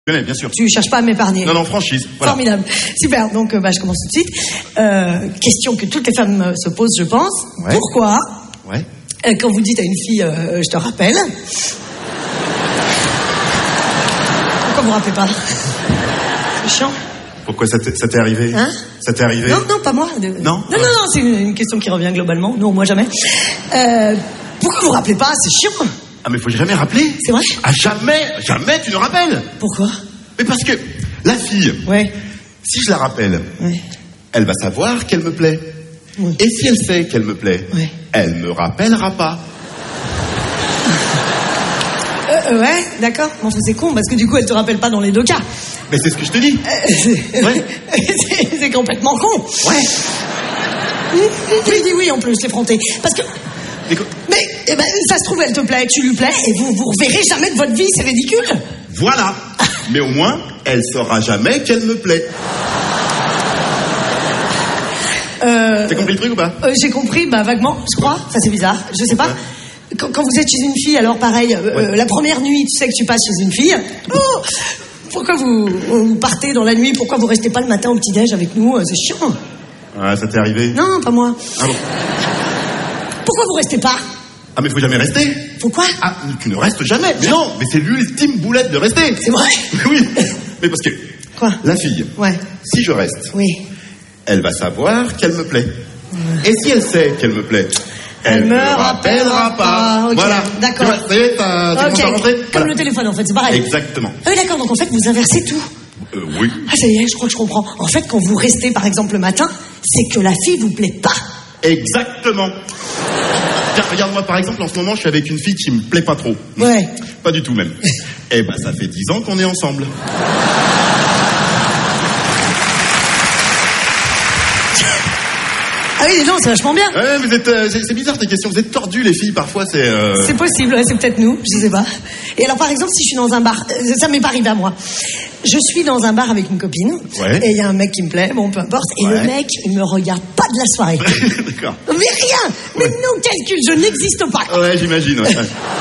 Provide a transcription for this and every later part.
Bien sûr. Tu cherches pas à m'épargner. Non, franchise. Voilà. Formidable. Super. Donc, je commence tout de suite. Question que toutes les femmes se posent, je pense. Ouais. Pourquoi, Ouais. quand vous dites à une fille, je te rappelle, pourquoi vous rappelez pas? C'est chiant. Pourquoi ça t'est arrivé? Hein? Ça t'est arrivé? Non, pas moi. Non, c'est une question qui revient globalement. Non, moi jamais. Pourquoi vous rappelez pas? C'est chiant. Ah, mais faut jamais rappeler. C'est vrai? Ah, jamais tu ne rappelles. Pourquoi? Mais parce que la fille, Ouais. si je la rappelle, Ouais. elle va savoir qu'elle me plaît. Oui. Et si elle sait qu'elle me plaît, Ouais. elle me rappellera pas. Ouais, d'accord. Bon, c'est con, parce que du coup, elle te rappelle pas dans les deux cas. Mais c'est ce que je te dis. Ouais. C'est complètement con. Ouais. Je dis oui, en plus, l'effronté. Parce que... Mais ça se trouve, elle te plaît, tu lui plais, et vous reverrez jamais de votre vie, c'est ridicule. Voilà. Mais au moins, elle saura jamais qu'elle me plaît. T'as compris le truc ou pas? J'ai compris, vaguement, je crois. Ça, c'est bizarre, je sais pas. Ouais. Quand vous êtes chez une fille, alors pareil, la première nuit, tu sais que tu passes chez une fille. Oh, pourquoi vous partez dans la nuit? Pourquoi vous restez pas le matin au petit-déj avec nous? C'est chiant. Ah, ça t'est arrivé? Non, pas moi. Ah bon? Pourquoi vous restez pas? Ah, mais faut jamais rester. Pourquoi? Ah, tu ne restes jamais. Mais non, mais c'est l'ultime boulette de rester. C'est vrai? Oui. Mais parce que... Quoi? La fille, Ouais. si je reste, Oui. elle va savoir qu'elle me plaît. Et si elle sait qu'elle me plaît, Elle me rappellera pas. Ok, Voilà. d'accord. Tu vois, ça y est, t'as commencé à rentrer. Comme Voilà. le téléphone, en fait, c'est pareil. Exactement. Ah oui, d'accord, donc en fait, vous inversez tout. Oui. Ah, ça y est, je crois que je comprends. En fait, quand vous restez, par exemple, le matin, c'est que la fille vous plaît pas. Exactement. Tiens, regarde-moi, par exemple, en ce moment, je suis avec une fille qui me plaît pas trop. Ouais. Pas du tout, même. Eh ben, ça fait 10 ans qu'on est ensemble. Ah oui, non, c'est vachement bien. Ouais, vous êtes... c'est bizarre, tes questions. Vous êtes tordus, les filles, parfois, c'est... C'est possible, ouais, c'est peut-être nous, je sais pas. Et alors, par exemple, si je suis dans un bar, ça m'est pas arrivé à moi. Je suis dans un bar avec une copine, Ouais. et il y a un mec qui me plaît, bon, peu importe, et Ouais. le mec, il me regarde pas de la soirée. D'accord. Mais rien. Mais non, calcul, je n'existe pas. Ouais, j'imagine, ouais.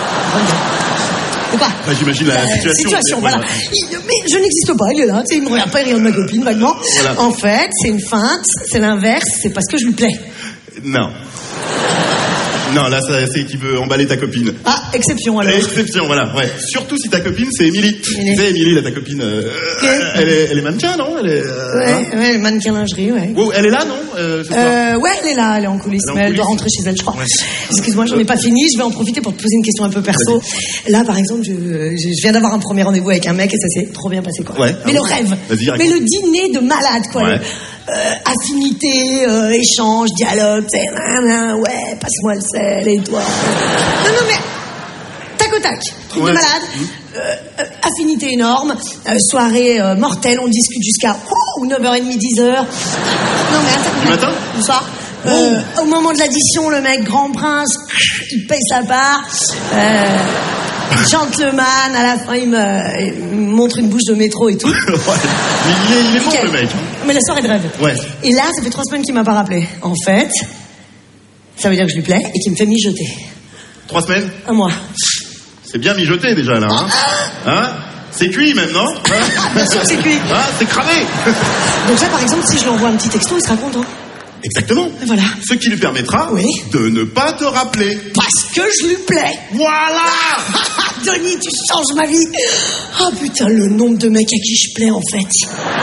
Ou pas? Enfin, j'imagine la situation. Voilà. Mais je n'existe pas, il est là, tu sais, il me regarde pas, il regarde ma copine, vaguement. Voilà. En fait, c'est une feinte, c'est l'inverse, c'est parce que je lui plais. Non. Non, là, c'est qu'il veut emballer ta copine. Ah, exception alors. Exception, voilà, ouais. Surtout si ta copine, c'est Émilie. Tu sais, Émilie, là, ta copine, elle est mannequin, non? Elle est, Ouais, mannequin lingerie, ouais. Oh, elle est là, non? Ce soir Ouais, elle est là, elle est en coulisses, Elle est en mais elle doit coulisses. rentrer chez elle, je crois. Ouais. Excuse-moi, j'en ai pas fini, je vais en profiter pour te poser une question un peu perso. Là, par exemple, je viens d'avoir un premier rendez-vous avec un mec et ça s'est trop bien passé, quoi. Ouais. Mais le rêve, Vas-y, raconte. mais le dîner de malade, quoi. Ouais. Affinité, échange, dialogue, tu sais, ouais, passe-moi le sel et toi. Non, mais tac au tac, truc de Ouais. malade. Affinité énorme, soirée mortelle, on discute jusqu'à 9h30, 10h. Non mais attends. Du matin? Du soir. Au moment de l'addition, le mec grand prince, il paye sa part. Gentleman, à la fin, il me montre une bouche de métro et tout. Ouais. Il est bon, Nickel. le mec. Mais la soirée de rêve. Ouais. Et là, ça fait 3 semaines qu'il m'a pas rappelé. En fait, ça veut dire que je lui plais et qu'il me fait mijoter. 3 semaines? Un mois. C'est bien mijoté, déjà, là, hein? Hein? C'est cuit, même, non? Hein? Bien sûr que c'est cuit. Ah, c'est cramé. Donc là, par exemple, si je lui envoie un petit texto, il sera content. Exactement. Et voilà. Ce qui lui permettra Oui. de ne pas te rappeler. Parce que je lui plais. Voilà. Denis, tu changes ma vie. Oh putain, le nombre de mecs à qui je plais, en fait.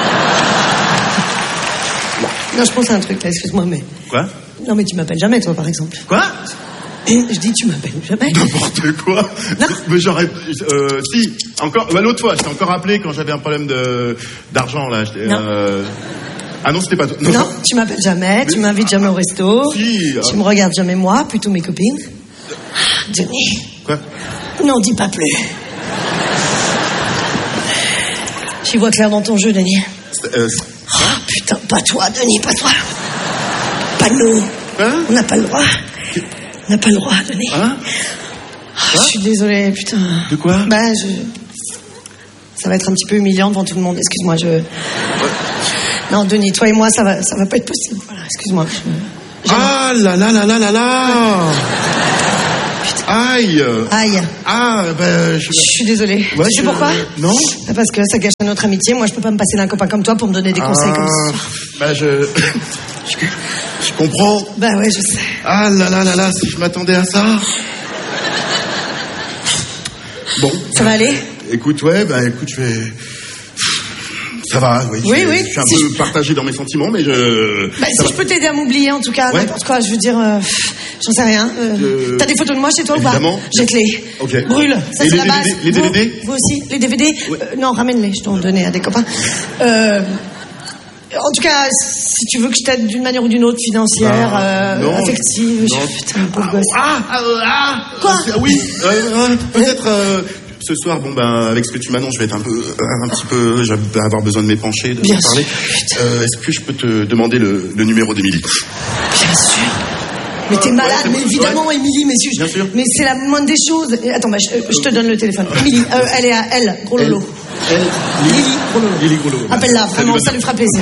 Non, je pense à un truc, là, excuse-moi, mais... Quoi? Non, mais tu m'appelles jamais, toi, par exemple. Quoi? Et je dis, tu m'appelles jamais. N'importe quoi. Non. Mais j'aurais... si, encore... Bah, l'autre fois, je t'ai encore appelé quand j'avais un problème d'argent, là. Non. Ah non, c'était pas toi. Non, tu m'appelles jamais, tu m'invites jamais au resto. Si, Tu me regardes jamais moi, plutôt mes copines. Denis. Quoi? Non, dis pas plus. J'y vois clair dans ton jeu, Denis. Oh, putain, pas toi, Denis, pas toi. Pas nous. Hein? On n'a pas le droit. On n'a pas le droit, Denis. Hein? Je suis désolée, putain. De quoi? Ça va être un petit peu humiliant devant tout le monde. Excuse-moi, Non, Denis, toi et moi, ça va pas être possible. Voilà, excuse-moi. Ah là là là là là là. Putain. Aïe. Aïe. Ah, ben... Je suis désolée. Ouais, tu sais pourquoi? Non. Parce que ça gâche notre amitié. Moi, je peux pas me passer d'un copain comme toi pour me donner des conseils comme ça. Bah, je comprends. Bah ouais, je sais. Ah là là là là, si je m'attendais à ça. Bon. Ça va aller? Écoute, écoute, je vais... Ça va, oui. Oui. Je suis un peu partagé dans mes sentiments, mais je... Bah, si je peux t'aider à m'oublier, en tout cas, n'importe quoi, je veux dire... j'en sais rien. T'as des photos de moi chez toi évidemment. ou pas? Jette-les. Ok. Brûle. Ça, et c'est la base. Les DVD? Vous aussi? Les DVD? Ouais. Non, ramène-les. Je t'en donnais à des copains. En tout cas, si tu veux que je t'aide d'une manière ou d'une autre, financière, affective... Non. Putain, pauvre gosse. Quoi? Oui. Peut-être... Ce soir, avec ce que tu m'annonces, je vais être un petit peu, je vais avoir besoin de m'épancher, de Bien parler. Est-ce que je peux te demander le numéro d'Émilie? Bien sûr. Mais t'es malade, mais évidemment, Émilie, Bien sûr. mais c'est la moindre des choses. Attends, je te donne le téléphone. Émilie, elle est à elle, gros lolo. Lily Gros Lolo. Appelle-la, vraiment, ça lui fera plaisir.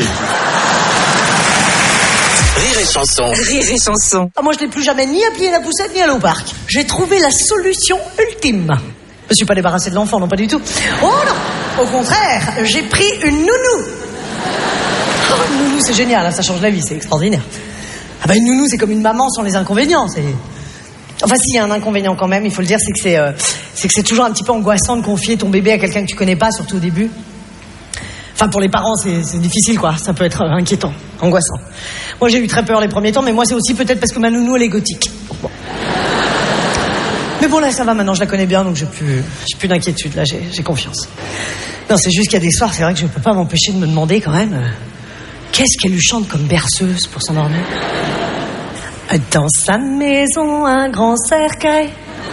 Rire et chanson. Rire et chanson. Moi, je n'ai plus jamais ni appelé la poussette, ni allé au parc. J'ai trouvé la solution ultime. Je me suis pas débarrassé de l'enfant, non, pas du tout. Oh non! Au contraire, j'ai pris une nounou. Une nounou, c'est génial, ça change la vie, c'est extraordinaire. Une nounou, c'est comme une maman sans les inconvénients. Enfin, s'il y a un inconvénient quand même, il faut le dire, c'est que c'est toujours un petit peu angoissant de confier ton bébé à quelqu'un que tu connais pas, surtout au début. Enfin, pour les parents, c'est difficile, quoi. Ça peut être inquiétant, angoissant. Moi, j'ai eu très peur les premiers temps, mais moi, c'est aussi peut-être parce que ma nounou, elle est gothique. Bon. Mais bon, là, ça va, maintenant, je la connais bien, donc j'ai plus d'inquiétude, là, j'ai confiance. Non, c'est juste qu'il y a des soirs, c'est vrai que je peux pas m'empêcher de me demander, quand même, qu'est-ce qu'elle lui chante comme berceuse pour s'endormir? Dans sa maison, un grand cercueil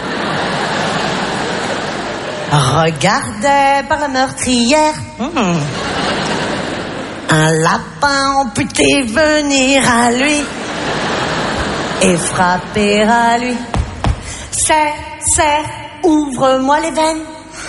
regardait par la meurtrière un lapin amputé venir à lui et frapper à lui. Serre, ouvre-moi les veines,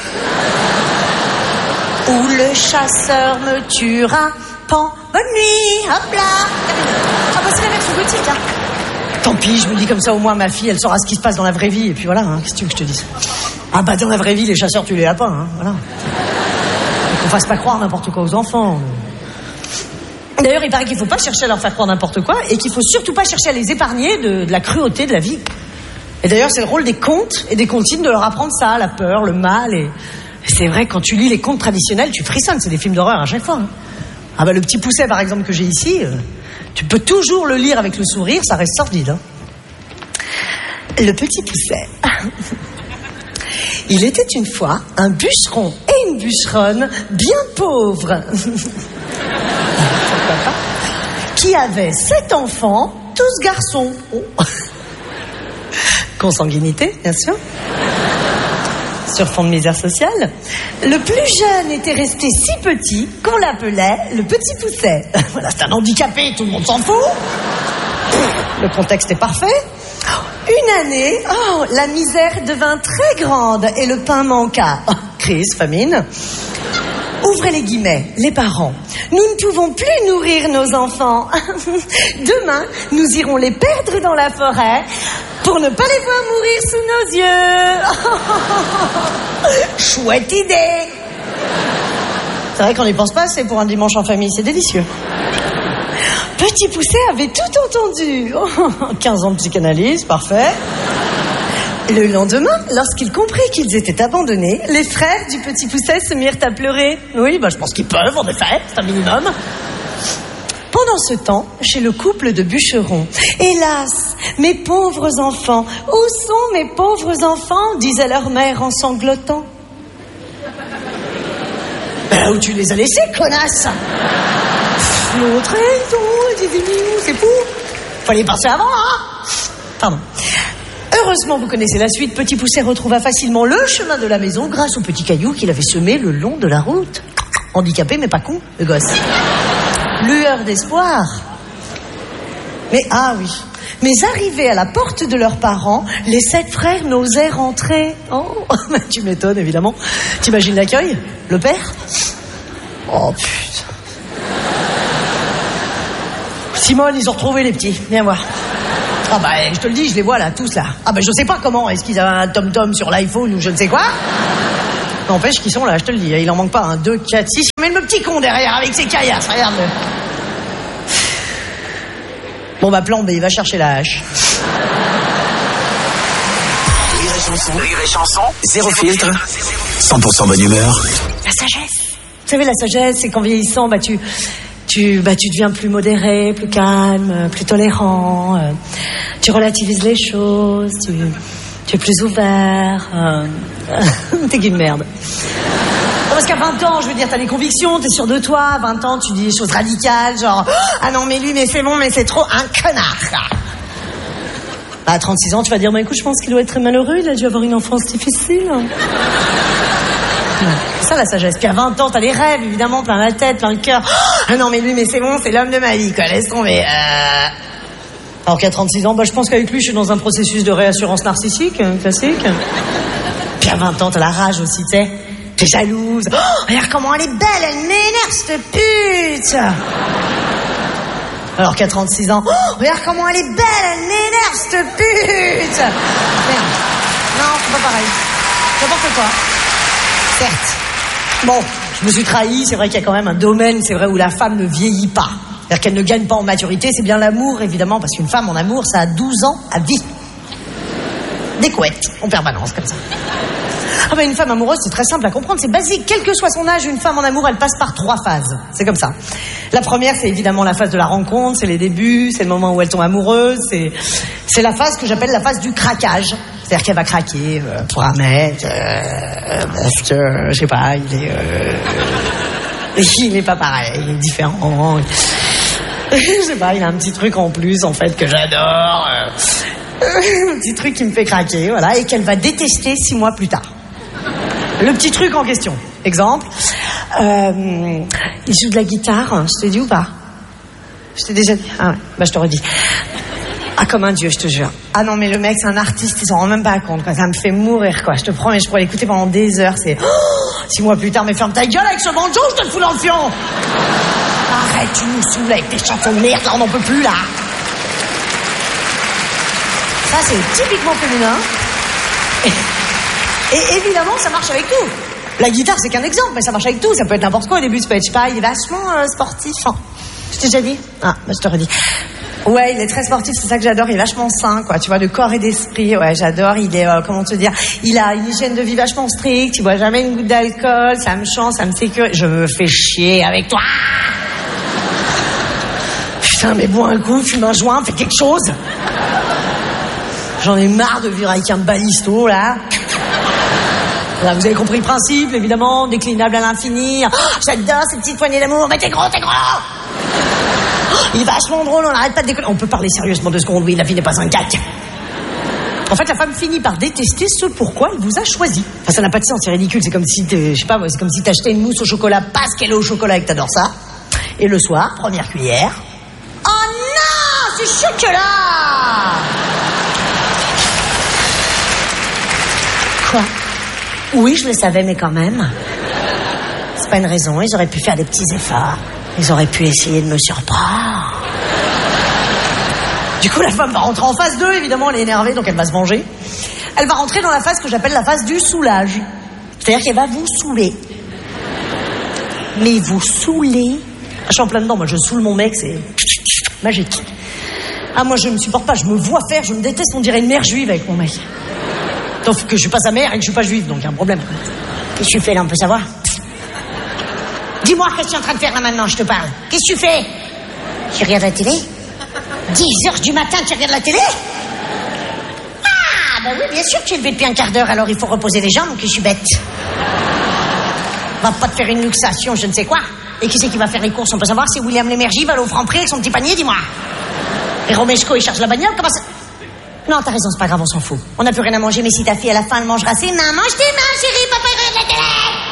ou le chasseur me tuera. Bonne nuit, hop là. C'est la version gothique, hein. Tant pis, je me dis comme ça, au moins ma fille, elle saura ce qui se passe dans la vraie vie, et puis voilà, hein, qu'est-ce que tu veux que je te dise? Dans la vraie vie, les chasseurs tuent les lapins, hein, voilà. Et qu'on fasse pas croire n'importe quoi aux enfants. D'ailleurs, il paraît qu'il faut pas chercher à leur faire croire n'importe quoi, et qu'il faut surtout pas chercher à les épargner de la cruauté de la vie. Et d'ailleurs, c'est le rôle des contes et des comptines de leur apprendre ça, la peur, le mal, et c'est vrai, quand tu lis les contes traditionnels, tu frissonnes, c'est des films d'horreur à chaque fois, hein. Le Petit Pousset, par exemple, que j'ai ici, tu peux toujours le lire avec le sourire, ça reste sordide, hein. Le Petit Pousset. Il était une fois un bûcheron et une bûcheronne bien pauvres qui avaient 7 enfants, tous garçons. Consanguinité, bien sûr. Sur fond de misère sociale. Le plus jeune était resté si petit qu'on l'appelait le Petit Pousset. Voilà, c'est un handicapé, tout le monde s'en fout. Le contexte est parfait. Une année, la misère devint très grande et le pain manqua. Crise, famine. Ouvrez les guillemets, les parents. Nous ne pouvons plus nourrir nos enfants. Demain, nous irons les perdre dans la forêt pour ne pas les voir mourir sous nos yeux. Chouette idée. C'est vrai qu'on n'y pense pas, c'est pour un dimanche en famille, c'est délicieux. Petit Pousset avait tout entendu. 15 ans de psychanalyse, parfait. Le lendemain, lorsqu'il comprit qu'ils étaient abandonnés, les frères du Petit Pousset se mirent à pleurer. Oui, je pense qu'ils peuvent, en effet, c'est un minimum. Pendant ce temps, chez le couple de bûcherons, hélas, mes pauvres enfants, où sont mes pauvres enfants, disait leur mère en sanglotant. Où tu les as laissés, connasse? L'autre, ils disent, c'est fou. Fallait passer avant, hein? Pardon. Heureusement, vous connaissez la suite. Petit Pousset retrouva facilement le chemin de la maison grâce aux petits cailloux qu'il avait semés le long de la route. Handicapé, mais pas con, le gosse. Lueur d'espoir. Mais arrivés à la porte de leurs parents, les 7 frères n'osaient rentrer. Oh, tu m'étonnes, évidemment. T'imagines l'accueil? Le père? Oh, putain. Simone, ils ont retrouvé les petits. Viens voir. Ah bah, je te le dis, je les vois là, tous là. Ah bah, je sais pas comment, est-ce qu'ils avaient un tom-tom sur l'iPhone ou je ne sais quoi. N'empêche qu'ils sont là, je te le dis, il en manque pas un, 2, 4, 6. Mais le petit con derrière avec ses caillasses, regarde-le. Bon bah, plan B, il va chercher la hache. Rire et chanson, zéro filtre, 100% bonne humeur. La sagesse. Vous savez, la sagesse, c'est qu'en vieillissant, tu deviens plus modéré, plus calme, plus tolérant. Tu relativises les choses, tu es plus ouvert. T'es qu'une merde. Parce qu'à 20 ans, je veux dire, t'as des convictions, t'es sûr de toi. À 20 ans, tu dis des choses radicales, genre « Ah non, mais lui, mais c'est bon, mais c'est trop un connard !» À 36 ans, tu vas dire « Bah écoute, je pense qu'il doit être très malheureux, il a dû avoir une enfance difficile. » C'est ça la sagesse. Puis à 20 ans, t'as des rêves, évidemment, plein la tête, plein le cœur. « Ah non, mais lui, mais c'est bon, c'est l'homme de ma vie, quoi, laisse tomber. » Alors qu'à 36 ans, je pense qu'avec lui, je suis dans un processus de réassurance narcissique, classique. Puis à 20 ans, t'as la rage aussi, tu sais. T'es jalouse. Oh, regarde comment elle est belle, elle m'énerve, cette pute. Alors qu'à 36 ans, oh, regarde comment elle est belle, elle m'énerve, cette pute. Merde. Non, c'est pas pareil. N'importe quoi. Certes. Bon, je me suis trahi, c'est vrai qu'il y a quand même un domaine, c'est vrai, où la femme ne vieillit pas. C'est-à-dire qu'elle ne gagne pas en maturité, c'est bien l'amour, évidemment, parce qu'une femme en amour, ça a 12 ans à vie. Des couettes, en permanence, comme ça. Ah ben une femme amoureuse, c'est très simple à comprendre, c'est basique. Quel que soit son âge, une femme en amour, elle passe par 3 phases. C'est comme ça. La première, c'est évidemment la phase de la rencontre, c'est les débuts, c'est le moment où elle tombe amoureuse, c'est la phase que j'appelle la phase du craquage. C'est-à-dire qu'elle va craquer pour un mec, parce que, je sais pas, il est pas pareil, il est différent. Je sais pas, il a un petit truc en plus, en fait, que j'adore. Un petit truc qui me fait craquer, voilà, et qu'elle va détester 6 mois plus tard. Le petit truc en question. Exemple, il joue de la guitare, je t'ai dit ou pas? Je t'ai déjà dit? Ah ouais, je te redis. Ah, comme un dieu, je te jure. Ah non, mais le mec, c'est un artiste, il s'en rend même pas compte, quoi. Ça me fait mourir, quoi. Je te promets, je pourrais l'écouter pendant des heures, c'est... 6 mois plus tard, mais ferme ta gueule avec ce banjo, je te le fous dans le fion. Arrête, tu nous saoules avec tes chansons de merde, là, on n'en peut plus, là. Ça, c'est typiquement féminin. Et évidemment, ça marche avec tout. La guitare, c'est qu'un exemple, mais ça marche avec tout. Ça peut être n'importe quoi. Au début, ça peut être, je sais pas, il est vachement sportif. Hein. Je t'ai déjà dit? Ah, je te redis. Ouais, il est très sportif, c'est ça que j'adore. Il est vachement sain, quoi. Tu vois, de corps et d'esprit. Ouais, j'adore. Il est, comment te dire, il a une hygiène de vie vachement stricte. Il boit jamais une goutte d'alcool. Ça me chante, ça me sécurise. Je me fais chier avec toi. Putain, mais bois un coup, fume un joint, fais quelque chose. J'en ai marre de vivre avec un balisto, là. Là, vous avez compris le principe, évidemment, déclinable à l'infini. Oh, j'adore ces petites poignées d'amour, mais t'es gros, t'es gros. Oh, il est vachement drôle, on n'arrête pas de déconner. On peut parler sérieusement 2 secondes, oui, la vie n'est pas un gag. En fait, la femme finit par détester ce pourquoi elle vous a choisi. Enfin, ça n'a pas de sens, c'est ridicule. C'est comme si, je sais pas, c'est comme si t'achetais une mousse au chocolat parce qu'elle est au chocolat et que t'adores ça. Et le soir, première cuillère. Oh non, c'est chocolat! Quoi? Oui, je le savais, mais quand même. C'est pas une raison, ils auraient pu faire des petits efforts. Ils auraient pu essayer de me surprendre. Du coup, la femme va rentrer en phase 2, évidemment, elle est énervée, donc elle va se venger. Elle va rentrer dans la phase que j'appelle la phase du soulage. C'est-à-dire qu'elle va vous saouler. Mais vous saouler... Je suis en plein dedans, moi je saoule mon mec, c'est magique. Ah, moi je me supporte pas, je me vois faire, je me déteste, on dirait une mère juive avec mon mec. Sauf que je suis pas sa mère et que je suis pas juive, donc il y a un problème. Qu'est-ce que tu fais là, on peut savoir? Dis-moi, qu'est-ce que tu es en train de faire là maintenant, je te parle. Qu'est-ce que tu fais? Tu regardes la télé? 10h du matin, tu regardes la télé? Ah, bah oui, bien sûr que tu es levé depuis un quart d'heure, alors il faut reposer les jambes, que je suis bête. On va pas te faire une luxation, je ne sais quoi. Et qui c'est qui va faire les courses? On peut savoir si William Lémergie va aller au Franprix avec son petit panier, dis-moi. Et Romeshko, il charge la bagnole, comment ça... Non, t'as raison, c'est pas grave, on s'en fout. On n'a plus rien à manger, mais si ta fille, à la fin, elle mangera ses mains, mange tes mains, chérie, papa, il regarde la télé.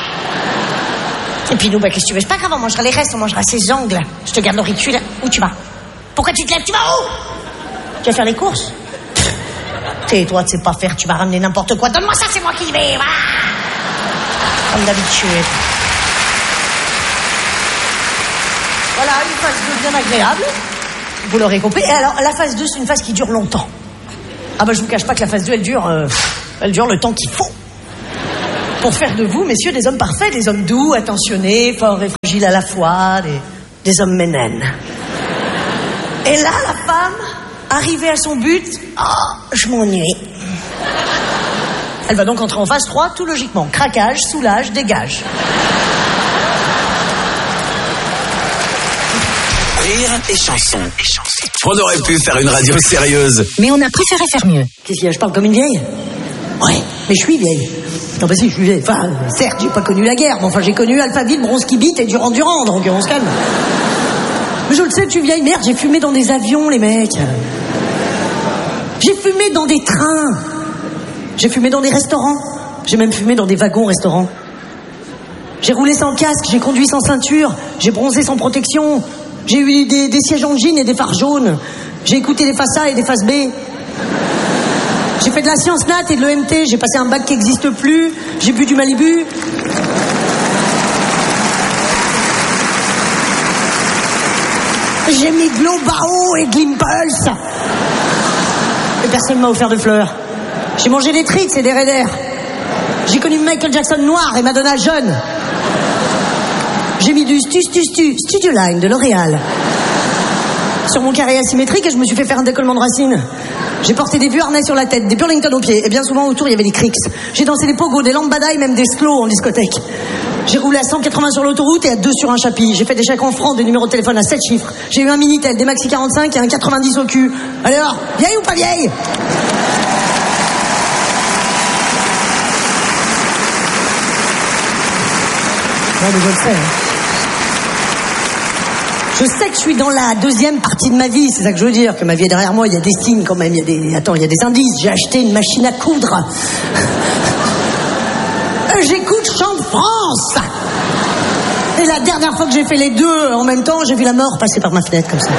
Et puis nous, qu'est-ce que tu veux? C'est pas grave, on mangera les restes, on mangera ses ongles. Je te garde l'auricule. Où tu vas? Pourquoi tu te lèves? Tu vas où? Tu vas faire les courses? Tais-toi, tu sais pas faire, tu vas ramener n'importe quoi. Donne-moi ça, c'est moi qui y vais. Voilà. Comme d'habitude. Voilà, une phase 2 bien agréable. Vous l'aurez compris. Et alors, la phase 2, c'est une phase qui dure longtemps. Ah bah, je vous cache pas que la phase 2, elle dure le temps qu'il faut. Pour faire de vous, messieurs, des hommes parfaits, des hommes doux, attentionnés, forts et fragiles à la fois, des hommes ménènes. Et là, la femme, arrivée à son but, je m'ennuie. Elle va donc entrer en phase 3, tout logiquement. Craquage, soulage, dégage. Rire et chanson. On aurait pu faire une radio sérieuse. Mais on a préféré faire mieux. Qu'est-ce qu'il y a, je parle comme une vieille? Ouais, mais je suis vieille. Non, bah si, je suis vieille. Enfin, certes, j'ai pas connu la guerre, mais enfin, j'ai connu Alphaville, Bronski-Beat et Durand-Durand, donc on se calme. Mais je le sais, je suis vieille. Merde, j'ai fumé dans des avions, les mecs. J'ai fumé dans des trains. J'ai fumé dans des restaurants. J'ai même fumé dans des wagons-restaurants. J'ai roulé sans casque, j'ai conduit sans ceinture, j'ai bronzé sans protection. J'ai eu des sièges en jean et des phares jaunes. J'ai écouté des faces A et des faces B. J'ai fait de la science nat et de l'EMT. J'ai passé un bac qui n'existe plus. J'ai bu du Malibu. J'ai mis de l'eau Bao et de l'Impulse. Et personne m'a offert de fleurs. J'ai mangé des Trix et des Raiders. J'ai connu Michael Jackson noir et Madonna jeune. J'ai mis du Studio Line de L'Oréal sur mon carré asymétrique et je me suis fait faire un décollement de racines. J'ai porté des vieux harnais sur la tête, des Burlington aux pieds et bien souvent autour il y avait des Cricks. J'ai dansé des pogos, des lambada et même des slow en discothèque. J'ai roulé à 180 sur l'autoroute et à 2 sur un chapitre. J'ai fait des chèques en francs, des numéros de téléphone à 7 chiffres. J'ai eu un Minitel, des Maxi 45 et un 90 au cul. Alors, vieille ou pas vieille? Ouais, mais je le sais. Je sais que je suis dans la deuxième partie de ma vie, c'est ça que je veux dire, que ma vie est derrière moi, il y a des signes quand même, il y a des indices. J'ai acheté une machine à coudre. J'écoute Chant de France. Et la dernière fois que j'ai fait les deux en même temps, j'ai vu la mort passer par ma fenêtre comme ça.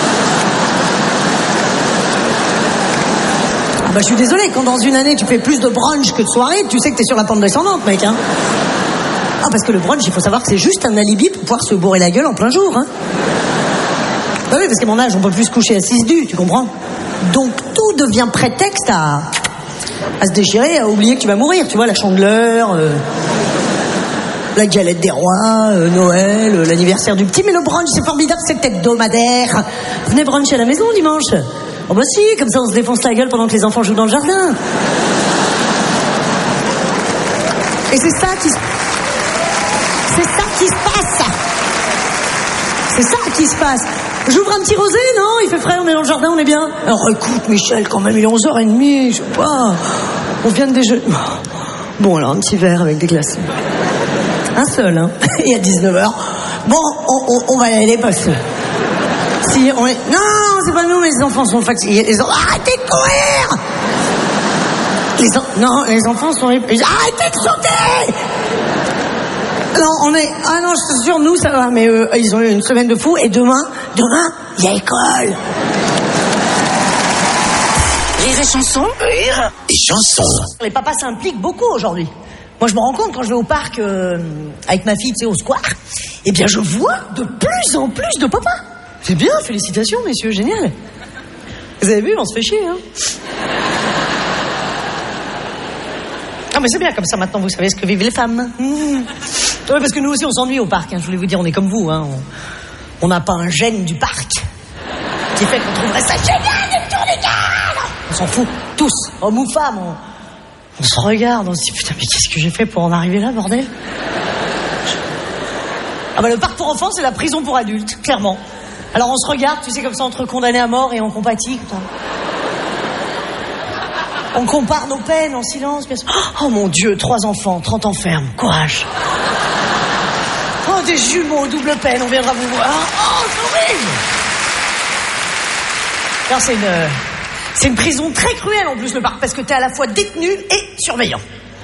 Ah bah je suis désolé, quand dans une année tu fais plus de brunch que de soirée, tu sais que t'es sur la pente descendante, mec, hein. Ah, parce que le brunch, il faut savoir que c'est juste un alibi pour pouvoir se bourrer la gueule en plein jour, hein. Bah oui, parce qu'à mon âge, on peut plus se coucher à 6 du, tu comprends? Donc tout devient prétexte à se déchirer, à oublier que tu vas mourir, tu vois, la Chandeleur, la galette des rois, Noël, l'anniversaire du petit. Mais le brunch, c'est formidable, c'est hebdomadaire. Venez bruncher à la maison dimanche. Oh bah si, comme ça on se défonce la gueule pendant que les enfants jouent dans le jardin. Et c'est ça qui se passe. C'est ça qui se passe. J'ouvre un petit rosé, non? Il fait frais, on est dans le jardin, on est bien. Alors écoute, Michel, quand même, il est 11h30, je sais pas. On vient de déjeuner. Bon, alors, un petit verre avec des glaçons. Un seul, hein. Et à 19h. Bon, on va y aller parce que... Si on est... Non, c'est pas nous, mais les enfants sont fatigués. Arrêtez de courir! Non, les enfants sont... Arrêtez de sauter! Non, on est... Ah non, je suis sûr, nous, ça va. Mais ils ont eu une semaine de fou. Et demain, il y a école. Rire et chanson. Rire et chanson. Les papas s'impliquent beaucoup aujourd'hui. Moi, je me rends compte quand je vais au parc avec ma fille, tu sais, au square. Eh bien, je vois de plus en plus de papas. C'est bien, félicitations, messieurs, génial. Vous avez vu, on se fait chier, hein. Non, mais c'est bien, comme ça, maintenant, vous savez ce que vivent les femmes. Oui, parce que nous aussi, on s'ennuie au parc, hein. Je voulais vous dire, on est comme vous, hein. On n'a pas un gène du parc qui fait qu'on trouverait ça génial de tourner les gars. On s'en fout, tous, hommes ou femmes. On se regarde, on se dit, putain, mais qu'est-ce que j'ai fait pour en arriver là, bordel? Ah bah, le parc pour enfants, c'est la prison pour adultes, clairement. Alors, on se regarde, tu sais, comme ça, entre condamnés à mort et on compatit, putain. On compare nos peines en silence, bien sûr. Oh mon Dieu, 3 enfants, 30 ans ferme, courage. Oh, des jumeaux, double peine, on viendra vous voir. Oh, c'est horrible. Alors, c'est une prison très cruelle en plus, le parc, parce que t'es à la fois détenu et surveillant.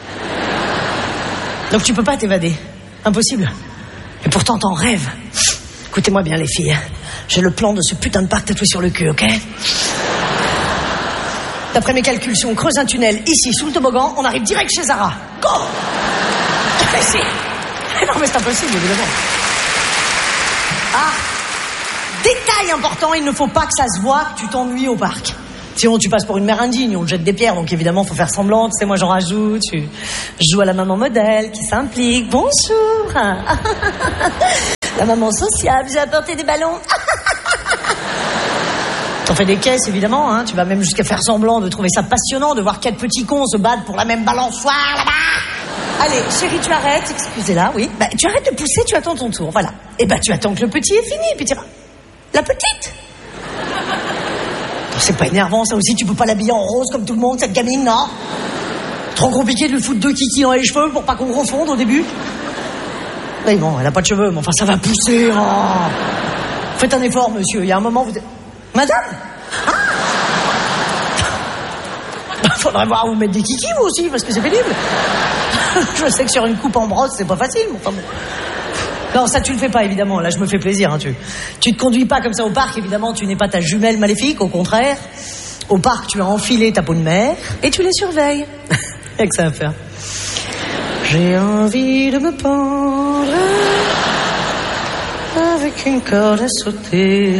Donc tu peux pas t'évader. Impossible. Et pourtant t'en rêves. Écoutez-moi bien les filles. J'ai le plan de ce putain de parc tatoué sur le cul, ok? D'après mes calculs, si on creuse un tunnel ici, sous le toboggan, on arrive direct chez Zara. Go! Non mais c'est impossible, évidemment. Ah! Détail important, il ne faut pas que ça se voit que tu t'ennuies au parc. Sinon, tu passes pour une mère indigne, on te jette des pierres, donc évidemment, faut faire semblant. Tu sais, moi, j'en rajoute. Je joue à la maman modèle qui s'implique. Bonjour. La maman sociable, j'ai apporté des ballons. T'en fais des caisses, évidemment. Hein. Tu vas même jusqu'à faire semblant de trouver ça passionnant de voir 4 petits cons se battre pour la même balançoire là-bas. Allez, chérie, tu arrêtes. Excusez-la, oui. Bah, tu arrêtes de pousser, tu attends ton tour. Voilà. Et bah, tu attends que le petit est fini, puis tu iras. La petite. C'est pas énervant, ça aussi, tu peux pas l'habiller en rose comme tout le monde, cette gamine, non? Trop compliqué de lui foutre 2 kikis dans les cheveux pour pas qu'on confonde au début. Oui, bon, elle a pas de cheveux, mais enfin, ça va pousser. Oh. Faites un effort, monsieur, il y a un moment, vous... Madame? Ah. Faudrait voir vous mettre des kikis, vous aussi, parce que c'est pénible. Je sais que sur une coupe en brosse, c'est pas facile, mais enfin bon. Non, ça tu le fais pas, évidemment. Là, je me fais plaisir. Hein, tu te conduis pas comme ça au parc, évidemment. Tu n'es pas ta jumelle maléfique, au contraire. Au parc, tu as enfilé ta peau de mère et tu les surveilles. Y'a que ça à faire. J'ai envie de me pendre avec une corde à sauter.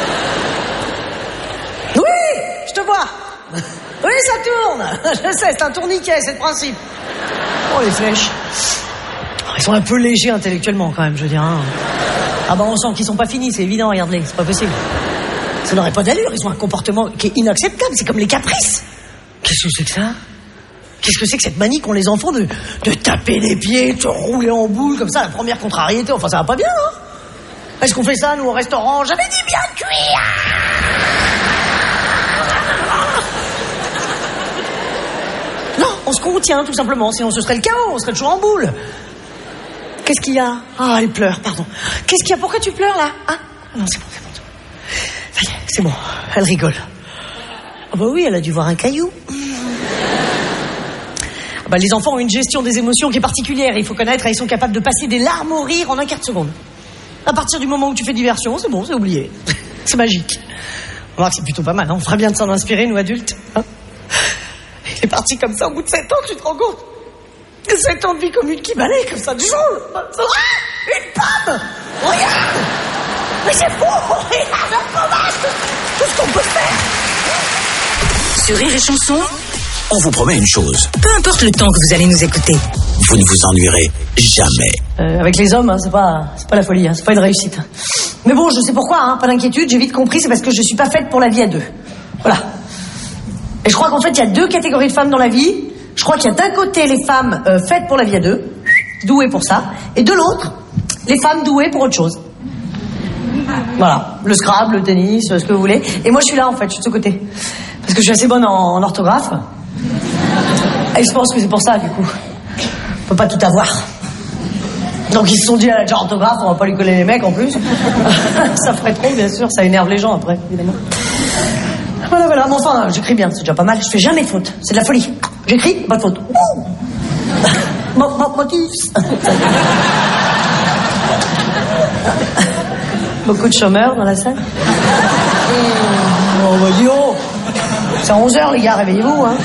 Oui, je te vois. Oui, ça tourne. Je sais, c'est un tourniquet, c'est le principe. Oh, les flèches. Ils sont un peu légers intellectuellement quand même, je veux dire. Hein. Ah bah on sent qu'ils sont pas finis, c'est évident, regarde-les, c'est pas possible. Ça n'aurait pas d'allure, ils ont un comportement qui est inacceptable, c'est comme les caprices. Qu'est-ce que c'est que ça? Qu'est-ce que c'est que cette manie qu'ont les enfants de taper les pieds, de se rouler en boule comme ça, la première contrariété, enfin ça va pas bien, hein? Est-ce qu'on fait ça, nous, au restaurant? J'avais dit bien cuire. Non, on se contient tout simplement, sinon ce serait le chaos, on serait toujours en boule. Qu'est-ce qu'il y a? Ah, elle pleure, pardon. Qu'est-ce qu'il y a? Pourquoi tu pleures, là? Hein? Non, c'est bon. Ça y est, c'est bon. Elle rigole. Ah bah oui, elle a dû voir un caillou. Ah bah, les enfants ont une gestion des émotions qui est particulière. Il faut connaître, ils sont capables de passer des larmes au rire en un quart de seconde. À partir du moment où tu fais diversion, c'est bon, c'est oublié. C'est magique. On va voir que c'est plutôt pas mal, hein. On ferait bien de s'en inspirer, nous, adultes. Hein? Il est parti comme ça au bout de 7 ans, tu te rends compte? 7 ans de vie commune qui balaye comme ça du jour. Ah, une pomme. Regarde. Mais c'est fou. Regarde un fromage. Tout ce qu'on peut faire. Sur Rire et Chanson, on vous promet une chose. Peu importe le temps que vous allez nous écouter, vous ne vous ennuierez jamais. Avec les hommes, hein, c'est pas la folie, hein, c'est pas une réussite. Mais bon, je sais pourquoi, hein, pas d'inquiétude, j'ai vite compris, c'est parce que je suis pas faite pour la vie à 2. Voilà. Et je crois qu'en fait, il y a 2 catégories de femmes dans la vie. Je crois qu'il y a d'un côté les femmes faites pour la vie à 2, douées pour ça, et de l'autre, les femmes douées pour autre chose. Voilà, le Scrabble, le tennis, ce que vous voulez. Et moi, je suis là, en fait, je suis de ce côté. Parce que je suis assez bonne en orthographe. Et je pense que c'est pour ça, du coup. On peut pas tout avoir. Donc, ils se sont dit, elle a déjà orthographe, on va pas lui coller les mecs, en plus. Ça ferait trop, bien sûr, ça énerve les gens, après, évidemment. Voilà, mais enfin, j'écris bien, c'est déjà pas mal. Je fais jamais de faute, c'est de la folie. J'écris, pas de faute. Motus. Beaucoup de chômeurs dans la salle. Oh, bah dis oh. C'est 11h, les gars, réveillez-vous, hein.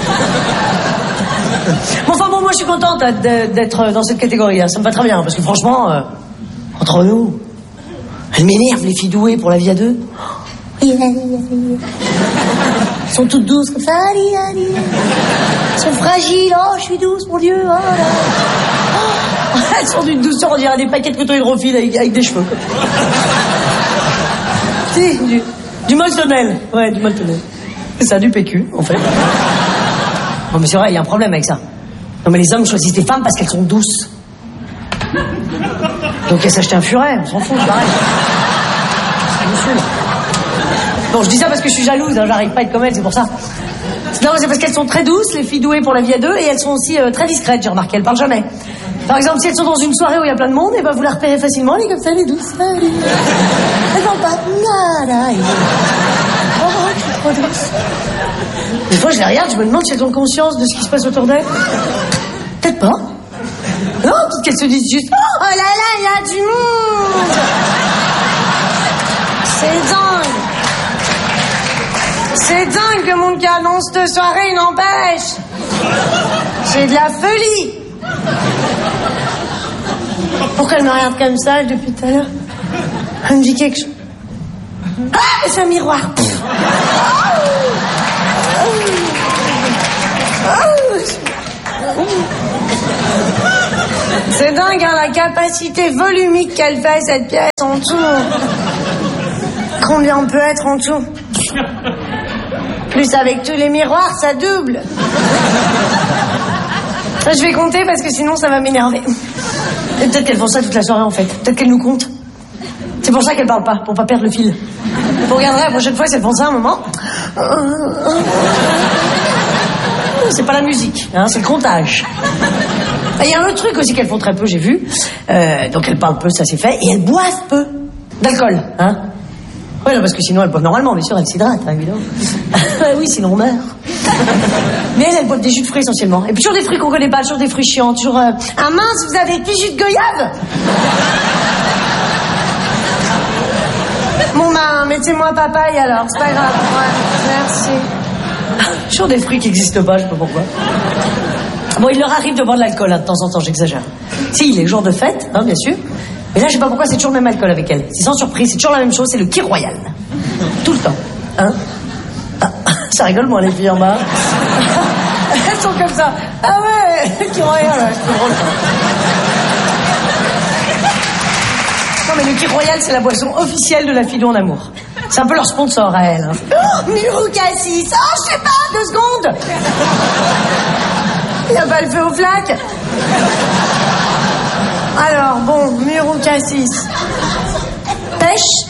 Enfin bon, moi je suis contente d'être dans cette catégorie, hein. Ça me va très bien, parce que franchement, entre nous, elles m'énervent, les filles douées pour la vie à 2. Elles sont toutes douces comme ça. Elles sont fragiles. Oh, je suis douce, mon Dieu. Oh, oh. Elles sont d'une douceur, on dirait des paquets de coton hydrophile avec des cheveux. Si, du moltonnel. Ouais, du moltonnel. C'est ça, du PQ, en fait. Non, mais c'est vrai, il y a un problème avec ça. Non, mais les hommes choisissent des femmes parce qu'elles sont douces. Donc elles s'achètent un furet, on s'en fout, c'est pareil. Bon, je dis ça parce que je suis jalouse, hein, j'arrive pas à être comme elles, c'est pour ça. Non, c'est parce qu'elles sont très douces, les filles douées pour la vie à 2, et elles sont aussi très discrètes, j'ai remarqué, elles parlent jamais. Par exemple, si elles sont dans une soirée où il y a plein de monde, et ben vous la repérez facilement, elle est comme ça, elle est douce. Elles parlent pas. Oh, je suis trop douce. Des fois, je les regarde, je me demande si elles ont conscience de ce qui se passe autour d'elles. Peut-être pas. Non, peut-être qu'elles se disent juste, oh là là, il y a du monde. C'est dingue. C'est dingue le monde qui annonce cette soirée, n'empêche. C'est de la folie. Pourquoi elle me regarde comme ça depuis tout à l'heure? Elle me dit quelque chose. Ah, mais c'est un miroir. C'est dingue, hein, la capacité volumique qu'elle fait, cette pièce, en tout. Combien on peut être en tout? Plus avec tous les miroirs, ça double. Je vais compter parce que sinon ça va m'énerver. Et peut-être qu'elles font ça toute la soirée en fait. Peut-être qu'elles nous comptent. C'est pour ça qu'elles parlent pas, pour pas perdre le fil. Vous regarderez la prochaine fois si elles font ça un moment. C'est pas la musique, hein, c'est le comptage. Il y a un autre truc aussi qu'elles font très peu, j'ai vu. Donc elles parlent peu, ça c'est fait. Et elles boivent peu d'alcool, hein. Ouais, non, parce que sinon elles boivent normalement, bien sûr, elles s'hydratent, hein, évidemment. Oui, sinon on meurt. Mais elles boivent des jus de fruits essentiellement. Et puis toujours des fruits qu'on connaît pas, toujours des fruits chiants, toujours... Ah mince, vous avez des jus de goyave? Bon ben, mettez-moi papaye alors, c'est pas grave. Ouais, merci. Toujours des fruits qui n'existent pas, je sais pas pourquoi. Bon, il leur arrive de boire de l'alcool, hein, de temps en temps, j'exagère. Si, les jours de fête, hein, bien sûr. Mais là, je sais pas pourquoi, c'est toujours le même alcool avec elles. C'est sans surprise, c'est toujours la même chose, c'est le Kir Royal. Tout le temps. Hein? Ah, ça rigole, moi, les filles en bas. Elles sont comme ça. Ah ouais, Kir Royal, ouais, c'est drôle. Non, mais le Kir Royal, c'est la boisson officielle de la fille en amour. C'est un peu leur sponsor à elle. Hein. Oh, Murou Cassis. Oh, je sais pas, 2 secondes. Il n'y a pas le feu aux flaques. Alors, bon, Murou Cassis. Pêche.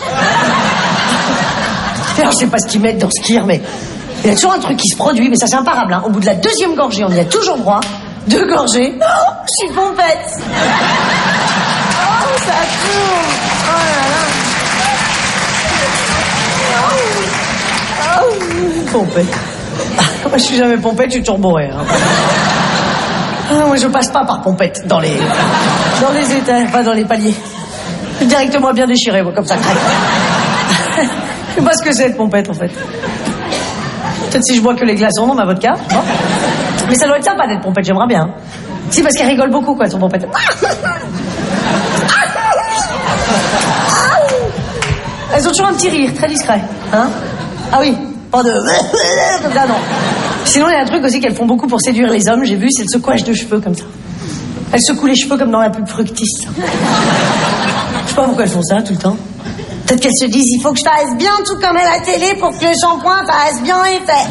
Alors, je sais pas ce qu'ils mettent dans ce Kir, mais il y a toujours un truc qui se produit, mais ça c'est imparable. Hein. Au bout de la 2e gorgée, on y a toujours droit. 2 gorgées. Oh, je suis pompette. Oh, ça tourne. Oh là là. Pompette. Moi, je suis jamais pompette, je suis toujours bourré. Hein. Ah, moi, je passe pas par pompette dans les étages, pas dans les paliers. Directement bien déchiré, moi, comme ça. Je sais pas ce que c'est, de pompette, en fait. Peut-être si je bois que les glaçons dans ma vodka. Bon. Mais ça doit être sympa d'être pompette, j'aimerais bien. Si, parce qu'elle rigole beaucoup, quoi, son pompette. Elles ont toujours un petit rire, très discret. Hein? Ah oui, pas de... comme ça, non. Sinon, il y a un truc aussi qu'elles font beaucoup pour séduire les hommes, j'ai vu, c'est le secouage de cheveux, comme ça. Elles secouent les cheveux comme dans la pub Fructis. Je sais pas pourquoi elles font ça, tout le temps. Peut-être qu'elles se disent, il faut que je fasse bien tout comme à la télé pour que le shampoing fasse bien effet.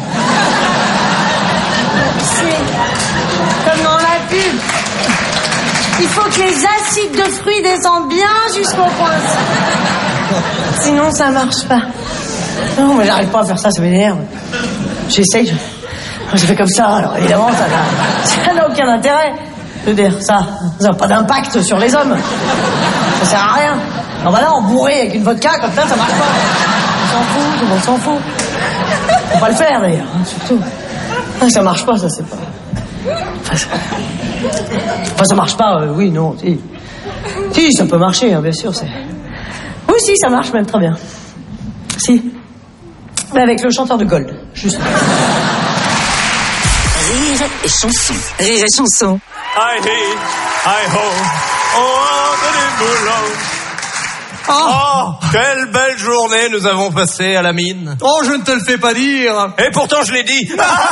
C'est comme dans la pub. Il faut que les acides de fruits descendent bien jusqu'au point. Sinon, ça marche pas. Non, mais j'arrive pas à faire ça m'énerve. J'essaye, je fais comme ça, alors évidemment, ça n'a aucun intérêt. Je veux dire, ça n'a pas d'impact sur les hommes. Ça sert à rien. Alors bah là, en bourré avec une vodka, comme ça marche pas. On s'en fout, tout le monde s'en fout. Faut pas le faire, d'ailleurs, hein, surtout. Ça marche pas, ça, c'est pas... Enfin, ça marche pas, oui, non, si. Si, ça peut marcher, hein, bien sûr, c'est... Oui, si, ça marche même très bien. Si. Mais avec le chanteur de Gold, juste. Rire et chanson. Rire et chanson. Hi, hi, ho, oh, quelle belle journée nous avons passée à la mine. Oh, je ne te le fais pas dire. Et pourtant, je l'ai dit.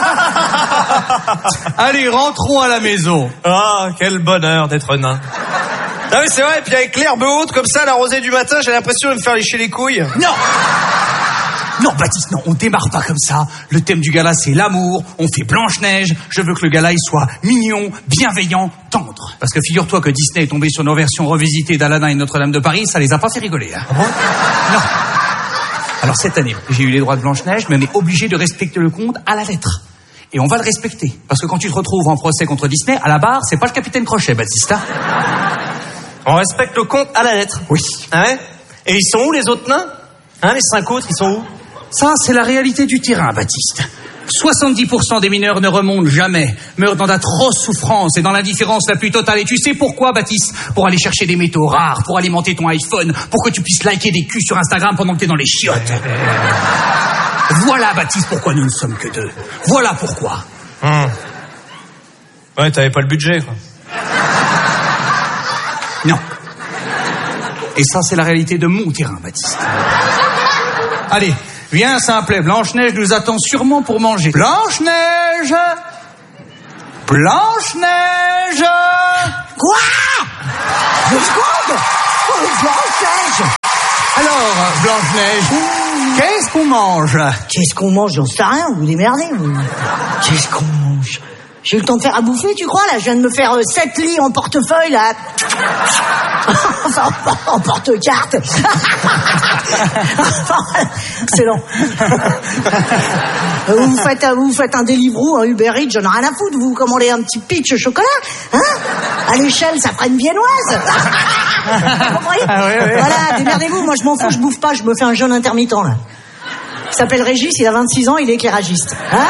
Allez, rentrons à la maison. Ah, quel bonheur d'être nain. Ah oui, c'est vrai, et puis avec l'herbe haute, comme ça, la rosée du matin, j'ai l'impression de me faire lécher les couilles. Non! Non, Baptiste, non, on démarre pas comme ça. Le thème du gala, c'est l'amour. On fait Blanche-Neige. Je veux que le gala, il soit mignon, bienveillant, tendre. Parce que figure-toi que Disney est tombé sur nos versions revisitées d'Aladin et Notre-Dame de Paris, ça les a pas fait rigoler. Hein. Ah bon? Non. Alors cette année, j'ai eu les droits de Blanche-Neige, mais on est obligé de respecter le conte à la lettre. Et on va le respecter. Parce que quand tu te retrouves en procès contre Disney, à la barre, c'est pas le capitaine Crochet, Baptiste. Hein. On respecte le conte à la lettre. Oui. Ah ouais? Et ils sont où, les autres nains? Hein, les 5 autres, ils sont où? Ça, c'est la réalité du terrain, Baptiste. 70% des mineurs ne remontent jamais, meurent dans d'atroces souffrances et dans l'indifférence la plus totale. Et tu sais pourquoi, Baptiste? Pour aller chercher des métaux rares, pour alimenter ton iPhone, pour que tu puisses liker des culs sur Instagram pendant que t'es dans les chiottes. Voilà, Baptiste, pourquoi nous ne sommes que 2. Voilà pourquoi. Ouais, t'avais pas le budget, quoi. Non. Et ça, c'est la réalité de mon terrain, Baptiste. Allez, viens, simplet. Blanche-Neige nous attend sûrement pour manger. Blanche-Neige! Blanche-Neige! Quoi? 2 secondes. Oh, Blanche-Neige. Alors, Blanche-Neige, qu'est-ce qu'on mange? Qu'est-ce qu'on mange? J'en sais rien, vous vous démerdez, vous. Qu'est-ce qu'on mange? J'ai eu le temps de faire à bouffer, tu crois, là? Je viens de me faire 7 lits en portefeuille, là. Enfin, en porte-carte. Excellent. Vous faites un Deliveroo, un Uber Eats, j'en ai rien à foutre. Vous commandez un petit pitch au chocolat, hein? À l'échelle, ça ferait une viennoise. Vous comprenez? Voilà, démerdez-vous. Moi, je m'en fous, je bouffe pas, je me fais un jeûne intermittent, là. Il s'appelle Régis, il a 26 ans, il est éclairagiste. Hein?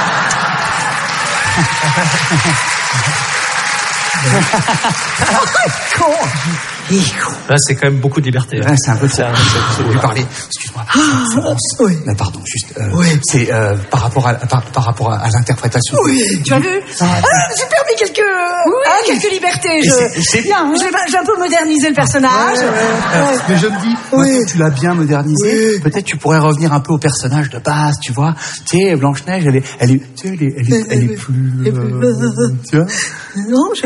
Con. Il est con. Là, c'est quand même beaucoup de liberté. Ouais, c'est un peu ça. Je vais lui parler. Excuse-moi. Florence. Oui. Mais pardon, juste. Oui. C'est par rapport à l'interprétation. Oui. Tu as vu? J'ai permis quelques libertés. C'est bien. Hein? J'ai un peu modernisé le personnage. Mais je me dis, maintenant que tu l'as bien modernisé, peut-être tu pourrais revenir un peu au personnage de base, tu vois. Tu sais, Blanche-Neige, elle est plus. Tu vois? Non, j'ai.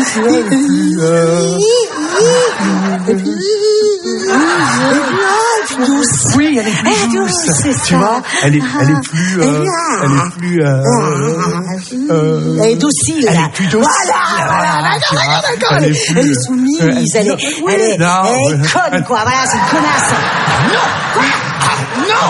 Douce. Oui, elle est plus douce. Tu vois, elle est plus. Elle est docile. Elle est plus docile. Voilà. D'accord. Elle est soumise. Elle est conne, quoi. Voilà, c'est une connasse. Non. Quoi? Non.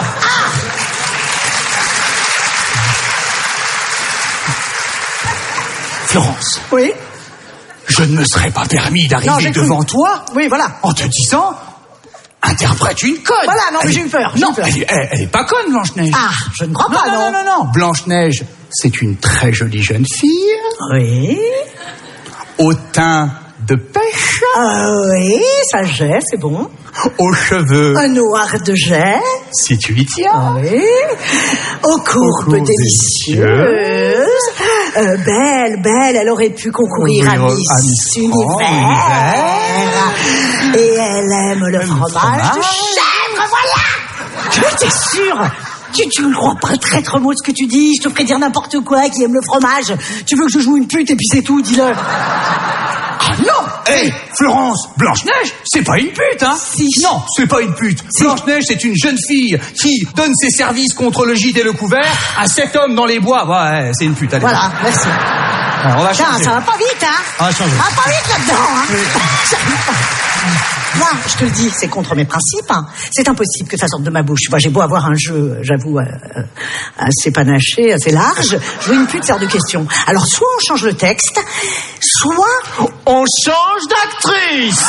Florence. Oui. Je ne me serais pas permis d'arriver devant toi. Oui, voilà. En te disant, interprète une conne. Voilà, non, mais j'ai eu peur. Non, elle est pas conne, Blanche-Neige. Ah, je ne crois pas, non. Non. Blanche-Neige, c'est une très jolie jeune fille. Oui. Au teint de pêche. Oui, ça j'ai, c'est bon. Aux cheveux. Un noir de jet. Si tu y tiens. Oui. Aux courbes délicieuses. Belle, elle aurait pu concourir à Miss Univers. Et elle aime le fromage de chèvre, voilà. J'étais sûre. Tu ne crois pas le traître mot de ce que tu dis. Je te ferai dire n'importe quoi qui aime le fromage. Tu veux que je joue une pute et puis c'est tout, dis-le. Ah non! Hé, Florence, Blanche-Neige, c'est pas une pute, hein? Si. Non, c'est pas une pute. Si. Blanche-Neige, c'est une jeune fille qui donne ses services contre le gîte et le couvert à 7 hommes dans les bois. Ouais, c'est une pute, allez. Voilà, merci. Alors, on va changer. Ça va pas vite, hein? On va changer. Ça va pas vite là-dedans, hein? Moi, je te le dis, c'est contre mes principes. Hein. C'est impossible que ça sorte de ma bouche. Moi, j'ai beau avoir un jeu, j'avoue, assez panaché, assez large. Je veux une pute hors de question. Alors, soit on change le texte, soit on change d'actrice.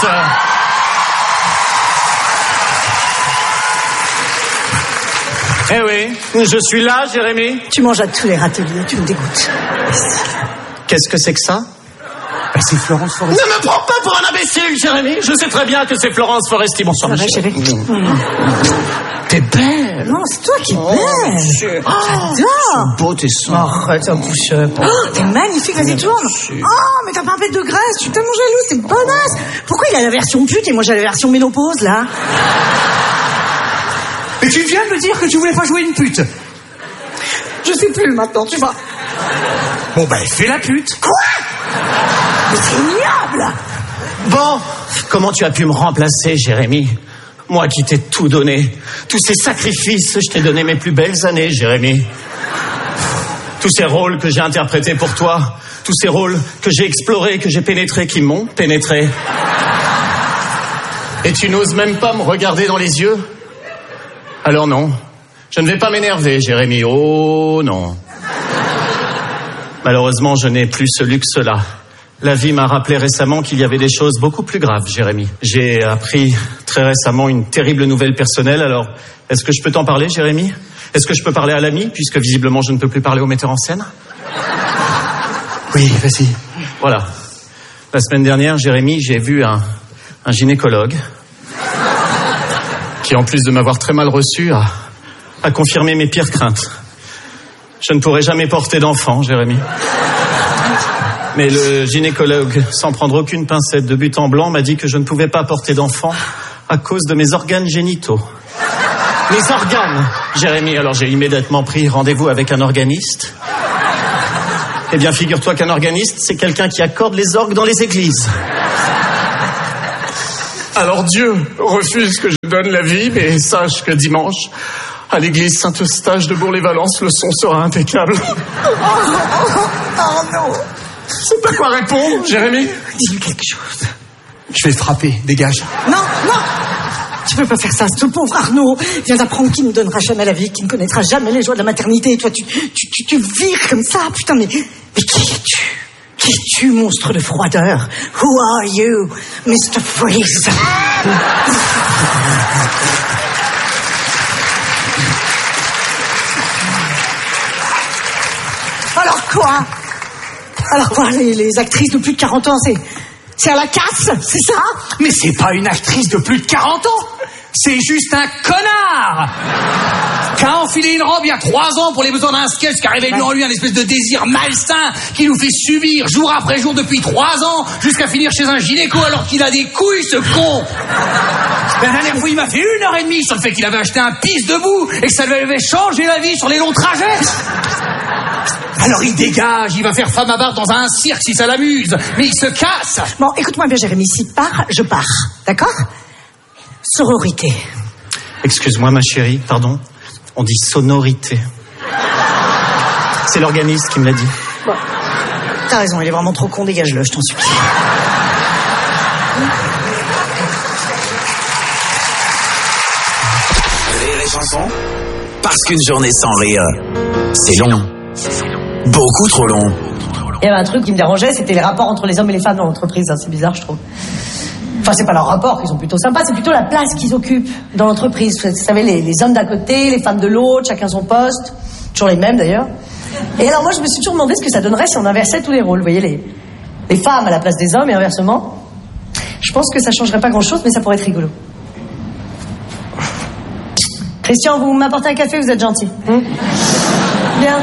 Eh oui, je suis là, Jérémy. Tu manges à tous les râteliers, tu me dégoûtes. Qu'est-ce que c'est que ça? C'est Florence Foresti. Ne me prends pas pour un imbécile, Jérémy. Je sais très bien que c'est Florence Foresti. Bonsoir, ma chérie. T'es belle. Non, c'est toi qui es belle. J'adore. Beau tes seins. Arrête un push-up. T'es magnifique, vas-y, tourne. Oh, mais t'as pas un pet de graisse. Je suis tellement jalouse, c'est bonasse. Pourquoi il a la version pute et moi j'ai la version ménopause, là? Mais tu viens de me dire que tu voulais pas jouer une pute. Je sais plus maintenant, tu vois. Bon, ben, fais la pute. Quoi? Mais c'est ignoble. Bon, comment tu as pu me remplacer, Jérémy? Moi qui t'ai tout donné. Tous ces sacrifices, je t'ai donné mes plus belles années, Jérémy. Tous ces rôles que j'ai interprétés pour toi. Tous ces rôles que j'ai explorés, que j'ai pénétrés, qui m'ont pénétré. Et tu n'oses même pas me regarder dans les yeux? Alors non, je ne vais pas m'énerver, Jérémy. Oh non. Malheureusement, je n'ai plus ce luxe-là. La vie m'a rappelé récemment qu'il y avait des choses beaucoup plus graves, Jérémy. J'ai appris très récemment une terrible nouvelle personnelle. Alors, est-ce que je peux t'en parler, Jérémy? Est-ce que je peux parler à l'ami, puisque visiblement je ne peux plus parler au metteur en scène? Oui, vas-y. Voilà. La semaine dernière, Jérémy, j'ai vu un gynécologue qui, en plus de m'avoir très mal reçu, a confirmé mes pires craintes. Je ne pourrai jamais porter d'enfant, Jérémy. Mais le gynécologue, sans prendre aucune pincette de but en blanc, m'a dit que je ne pouvais pas porter d'enfant à cause de mes organes génitaux. Les organes, Jérémy. Alors j'ai immédiatement pris rendez-vous avec un organiste. Eh bien, figure-toi qu'un organiste, c'est quelqu'un qui accorde les orgues dans les églises. Alors Dieu refuse que je donne la vie, mais sache que dimanche, à l'église Saint-Eustache de Bourg-les-Valence, le son sera impeccable. Oh non. C'est pas quoi répondre, Jérémy. Dis-lui quelque chose. Je vais le frapper, dégage. Non. Tu peux pas faire ça, ce pauvre Arnaud vient d'apprendre qu'il ne donnera jamais la vie, qu'il ne connaîtra jamais les joies de la maternité. Et toi, tu vires comme ça, putain, mais qui es-tu? Qui es-tu, monstre de froideur? Who are you, Mr. Freeze? Alors quoi, les actrices de plus de 40 ans, c'est à la casse, c'est ça? Mais c'est pas une actrice de plus de 40 ans. C'est juste un connard qui a enfilé une robe il y a 3 ans pour les besoins d'un sketch, qui a réveillé en lui un espèce de désir malsain qui nous fait subir jour après jour depuis 3 ans jusqu'à finir chez un gynéco alors qu'il a des couilles, ce con. La dernière fois, il m'a fait 1h30 sur le fait qu'il avait acheté un pisse debout et que ça lui avait changé la vie sur les longs trajets. Alors il dégage, il va faire femme à barbe dans un cirque si ça l'amuse, mais il se casse. Bon, écoute-moi bien, Jérémy, s'il part, je pars, d'accord? Sororité. Excuse-moi, ma chérie, pardon. On dit sonorité. C'est l'organiste qui me l'a dit. Bon, t'as raison, il est vraiment trop con, dégage-le, je t'en supplie. Rire et chanson, parce qu'une journée sans rire, c'est long. Beaucoup trop long. Il y avait un truc qui me dérangeait, c'était les rapports entre les hommes et les femmes dans l'entreprise. Hein, c'est bizarre, je trouve. Enfin, c'est pas leur rapport qui sont plutôt sympas, c'est plutôt la place qu'ils occupent dans l'entreprise. Vous savez, les hommes d'un côté, les femmes de l'autre, chacun son poste. Toujours les mêmes, d'ailleurs. Et alors, moi, je me suis toujours demandé ce que ça donnerait si on inversait tous les rôles. Vous voyez, les femmes à la place des hommes et inversement. Je pense que ça changerait pas grand-chose, mais ça pourrait être rigolo. Christian, vous m'apportez un café, vous êtes gentil. Bien.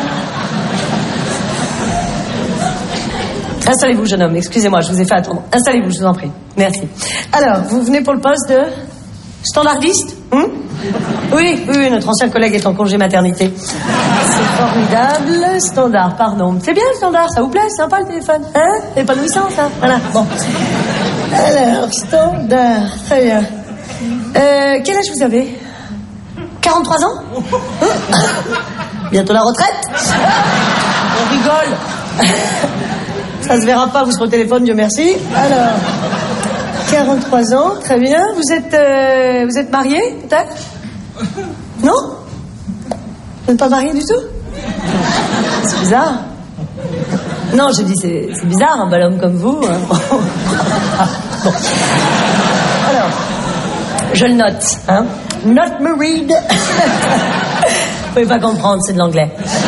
Installez-vous, jeune homme. Excusez-moi, je vous ai fait attendre. Installez-vous, je vous en prie. Merci. Alors, vous venez pour le poste de standardiste? Oui, notre ancien collègue est en congé maternité. C'est formidable. Standard, pardon. C'est bien le standard, ça vous plaît? C'est sympa le téléphone, hein? Épanouissant, ça. Voilà, bon. Alors, standard, très bien. Quel âge vous avez? 43 ans? Bientôt la retraite? On rigole. Ça se verra pas, vous serez au téléphone, Dieu merci. Alors, 43 ans, très bien. Vous êtes marié, peut-être? Non? Vous n'êtes pas marié du tout? C'est bizarre. Non, je dis, c'est bizarre, un bel homme comme vous. Hein. Bon. Alors, je le note, hein. Not married. Vous pouvez pas comprendre, c'est de l'anglais.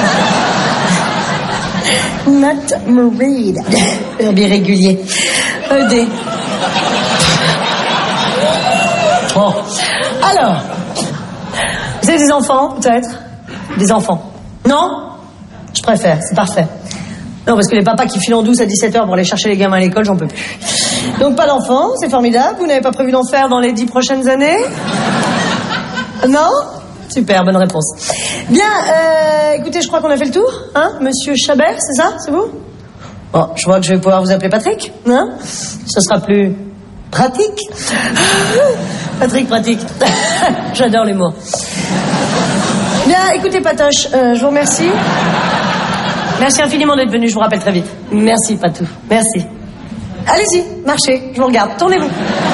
Not married. Verbe irrégulier. ED. Bon. Alors, vous avez des enfants, peut-être? Des enfants? Non? Je préfère, c'est parfait. Non, parce que les papas qui filent en douce à 17h pour aller chercher les gamins à l'école, j'en peux plus. Donc pas d'enfants, c'est formidable. Vous n'avez pas prévu d'en faire dans les 10 prochaines années? Non? Super, bonne réponse. Bien, écoutez, je crois qu'on a fait le tour, hein? Monsieur Chabert, c'est ça? C'est vous? Bon, je vois que je vais pouvoir vous appeler Patrick, hein? Ce sera plus pratique. Patrick, pratique. J'adore les mots. Bien, écoutez, Patoche, je vous remercie. Merci infiniment d'être venu, je vous rappelle très vite. Merci, Patou, merci. Allez-y, marchez, je vous regarde, tournez-vous.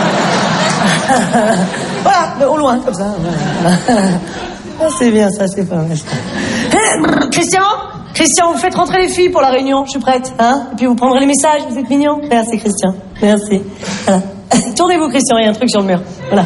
Voilà, au loin, comme ça. Ah, c'est bien, ça, c'est pas mal. Christian, vous faites rentrer les filles pour la réunion, je suis prête. Hein? Et puis vous prendrez les messages, vous êtes mignon. Merci, Christian, merci. Voilà. Tournez-vous, Christian, il y a un truc sur le mur. Voilà.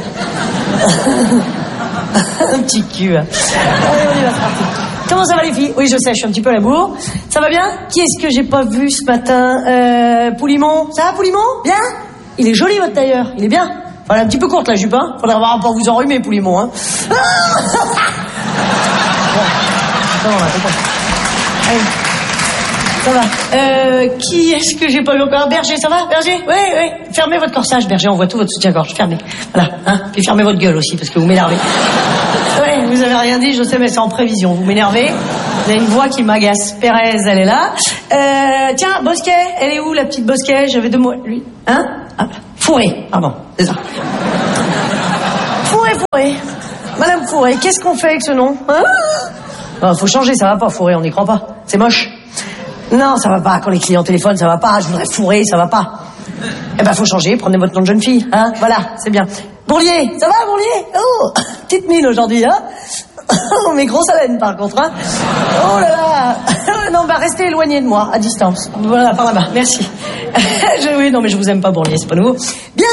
Un petit cul. Allez, on y va, c'est parti. Comment ça va, les filles? Oui, je sais, je suis un petit peu à la bourre. Ça va bien? Qui est-ce que j'ai pas vu ce matin? Poulimon. Ça va, Poulimon? Bien? Il est joli, votre tailleur. Il est bien. Voilà, un petit peu courte, la jupe, hein. Faudrait avoir pas vous enrhumer, Poulimon, hein. Bon. Non, là, c'est bon. Allez. Ça va. Qui est-ce que j'ai pas vu encore? Berger, ça va? Berger? Oui. Fermez votre corsage, Berger, on voit tout votre soutien-gorge. Fermez. Voilà, hein. Puis fermez votre gueule aussi, parce que vous m'énervez. Ouais, vous avez rien dit, je sais, mais c'est en prévision. Vous m'énervez. Vous avez une voix qui m'agace. Pérez, elle est là. Tiens, Bosquet, elle est où, la petite Bosquet? J'avais 2 mots. Lui. Hein? Ah, Fourré, pardon, c'est ça. Fourré. Madame Fourré, qu'est-ce qu'on fait avec ce nom? Hein? Oh, faut changer, ça va pas, Fourré, on n'y croit pas. C'est moche. Non, ça va pas. Quand les clients téléphonent, ça va pas. Je voudrais Fourré, ça va pas. Eh ben, faut changer. Prenez votre nom de jeune fille, hein. Voilà, c'est bien. Bourlier, ça va, Bourlier? Oh, petite mine aujourd'hui, hein. Oh, mais grosse haleine, par contre, hein. Oh là là. Non, bah, restez éloigné de moi, à distance. Voilà, par là-bas. Merci. Oui, non, mais je vous aime pas, Bourlier, c'est pas nouveau. Bien.